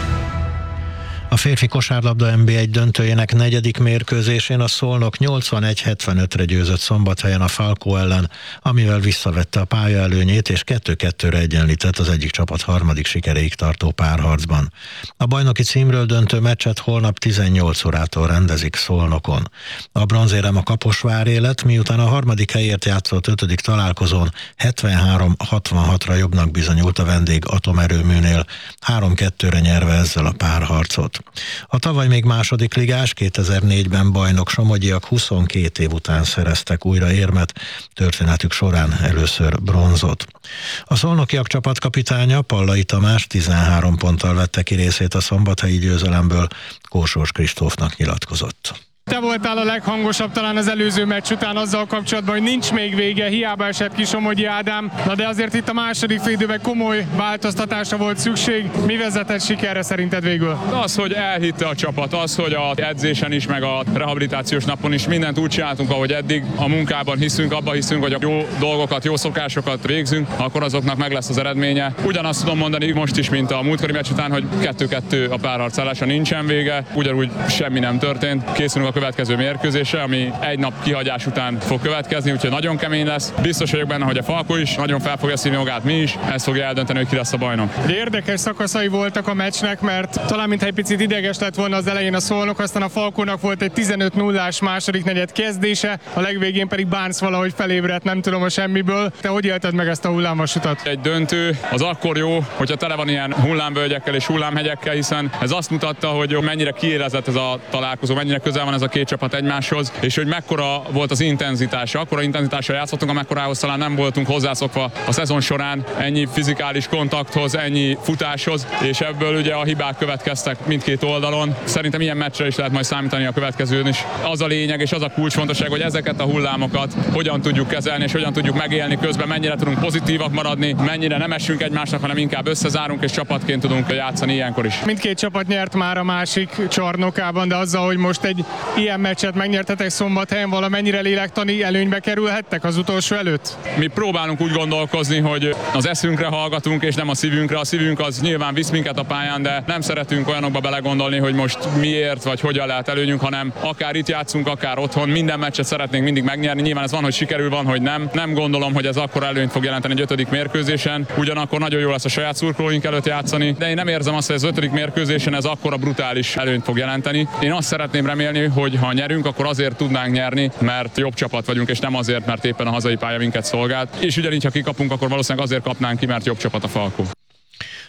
A férfi kosárlabda en bé egy döntőjének negyedik mérkőzésén a Szolnok nyolcvanegy hetvenötre győzött Szombathelyen a Falkó ellen, amivel visszavette a pályaelőnyét és kettő kettőre egyenlített az egyik csapat harmadik sikeréig tartó párharcban. A bajnoki címről döntő meccset holnap tizennyolc órától rendezik Szolnokon. A bronzérem a Kaposváré lett, miután a harmadik helyért játszott ötödik találkozón hetvenhárom hatvanhatra jobbnak bizonyult a vendég atomerőműnél, három kettőre nyerve ezzel a párharcot. A tavaly még második ligás, kétezer-négyben bajnok somogyiak huszonkét év után szereztek újra érmet, történetük során először bronzot. A szolnokiak csapatkapitánya, Pallai Tamás tizenhárom ponttal vette ki részét a szombathelyi győzelemből, Kósós Kristófnak nyilatkozott. Te voltál a leghangosabb talán az előző meccs után azzal kapcsolatban, hogy nincs még vége, hiába esett ki Somogyi Ádám, na de azért itt a második félidőben komoly változtatásra volt szükség. Mi vezetett sikerre szerinted végül? Az, hogy elhitte a csapat, az, hogy a edzésen is, meg a rehabilitációs napon is mindent úgy csináltunk, ahogy eddig. A munkában hiszünk, abban hiszünk, hogy a jó dolgokat, jó szokásokat végzünk, akkor azoknak meg lesz az eredménye. Ugyanazt tudom mondani most is, mint a múltkori meccs után, hogy kettő kettő a párharcálása, nincsen vége, ugyanúgy semmi nem történt. Készülünk a következő mérkőzésre, ami egy nap kihagyás után fog következni, úgyhogy nagyon kemény lesz. Biztos vagyok benne, hogy a Falkó is nagyon fel fogja szívni magát, mi is. Ez fogja eldönteni, hogy ki lesz a bajnok. Érdekes szakaszai voltak a meccsnek, mert talán mintha egy picit ideges lett volna az elején a Szolnok, aztán a Falkónak volt egy tizenöt nullás második negyed kezdése, a legvégén pedig Barnes valahogy felébredt, nem tudom, a semmiből. Te hogy élted meg ezt a hullámvasutat? Egy döntő az akkor jó, hogyha tele van ilyen hullámvölgyekkel és hullámhegyekkel, hiszen ez azt mutatta, hogy mennyire kiélezett ez a találkozó, mennyire közel van ez a két csapat egymáshoz, és hogy mekkora volt az intenzitása. Akkora intenzitással játszottunk, amekkorához talán nem voltunk hozzászokva a szezon során, ennyi fizikális kontakthoz, ennyi futáshoz, és ebből ugye a hibák következtek mindkét oldalon. Szerintem ilyen meccsre is lehet majd számítani a következőn is. Az a lényeg és az a kulcsfontosság, hogy ezeket a hullámokat hogyan tudjuk kezelni, és hogyan tudjuk megélni közben, mennyire tudunk pozitívak maradni, mennyire nem esünk egymásnak, hanem inkább összezárunk, és csapatként tudunk játszani ilyenkor is. Mindkét csapat nyert már a másik csarnokában, de azzal, hogy most egy ilyen meccset megnyertetek Szombathelyen, valamennyire lélektani előnybe kerülhettek az utolsó előtt? Mi próbálunk úgy gondolkozni, hogy az eszünkre hallgatunk, és nem a szívünkre. A szívünk az nyilván visz minket a pályán, de nem szeretünk olyanokba belegondolni, hogy most miért vagy hogyan lehet előnyünk, hanem akár itt játszunk, akár otthon, minden meccset szeretnénk mindig megnyerni. Nyilván ez van, hogy sikerül, van, hogy nem. Nem gondolom, hogy ez akkor előnyt fog jelenteni egy ötödik mérkőzésen. Ugyanakkor nagyon jó lesz a saját szurkolóink előtt játszani, de én nem érzem azt, hogy az ötödik mérkőzésen ez akkora brutális előnyt fog jelenteni. Én azt szeretném remélni, hogy ha nyerünk, akkor azért tudnánk nyerni, mert jobb csapat vagyunk, és nem azért, mert éppen a hazai pálya minket szolgált. És ugyanígy, ha kikapunk, akkor valószínűleg azért kapnánk ki, mert jobb csapat a Falkó.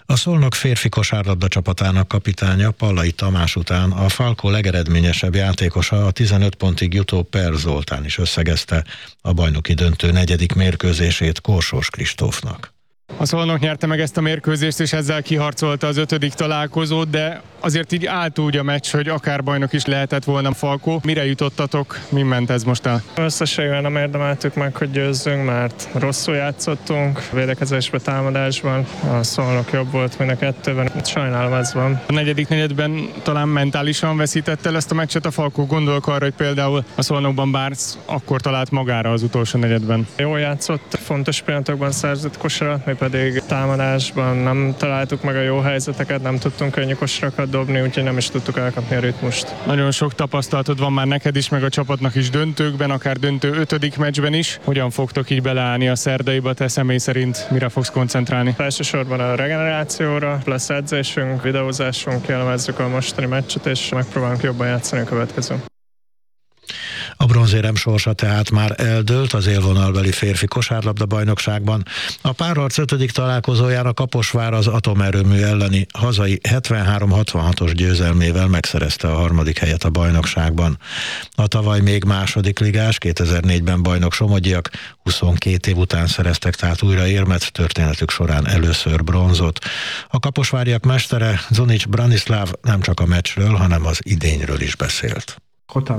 A Szolnok férfi kosárlabda csapatának kapitánya Pallai Tamás után a Falko legeredményesebb játékosa, a tizenöt pontig jutó Per Zoltán is összegezte a bajnoki döntő negyedik mérkőzését Korsós Kristófnak. A Szolnok nyerte meg ezt a mérkőzést, és ezzel kiharcolta az ötödik találkozót, de azért így állt úgy a meccs, hogy akár bajnok is lehetett volna Falkó. Mire jutottatok? Mi ment ez most el? Összességében nem érdemeltük meg, hogy győzzünk, mert rosszul játszottunk. Védekezésben, támadásban a Szolnok jobb volt mind a kettőben. Sajnálom, ez van. A negyedik negyedben talán mentálisan veszített el ezt a meccset a Falkó. Gondolok arra, hogy például a Szolnokban Bárc akkor talált magára az utolsó negyedben. Jól játszott, fontos pillanatokban szerzett kosarat, mi pedig támadásban nem találtuk meg a jó helyzeteket, nem tudtunk könnyű kosarakat dobni, úgyhogy nem is tudtuk elkapni a ritmust. Nagyon sok tapasztalatod van már neked is, meg a csapatnak is döntőkben, akár döntő ötödik meccsben is. Hogyan fogtok így beleállni a szerdaiba, te személy szerint mire fogsz koncentrálni? Elsősorban a regenerációra, lesz edzésünk, videózásunk, jellemezzük a mostani meccset, és megpróbálunk jobban játszani a következő. A bronzérem sorsa tehát már eldőlt az élvonalbeli férfi kosárlabda bajnokságban. A párharc ötödik találkozóján a Kaposvár az atomerőmű elleni hazai hetvenhárom hatvanhatos győzelmével megszerezte a harmadik helyet a bajnokságban. A tavaly még második ligás, kétezer-négyben bajnok somogyiak huszonkét év után szereztek tehát újra érmet, történetük során először bronzot. A kaposváriak mestere, Zonics Branislav nem csak a meccsről, hanem az idényről is beszélt.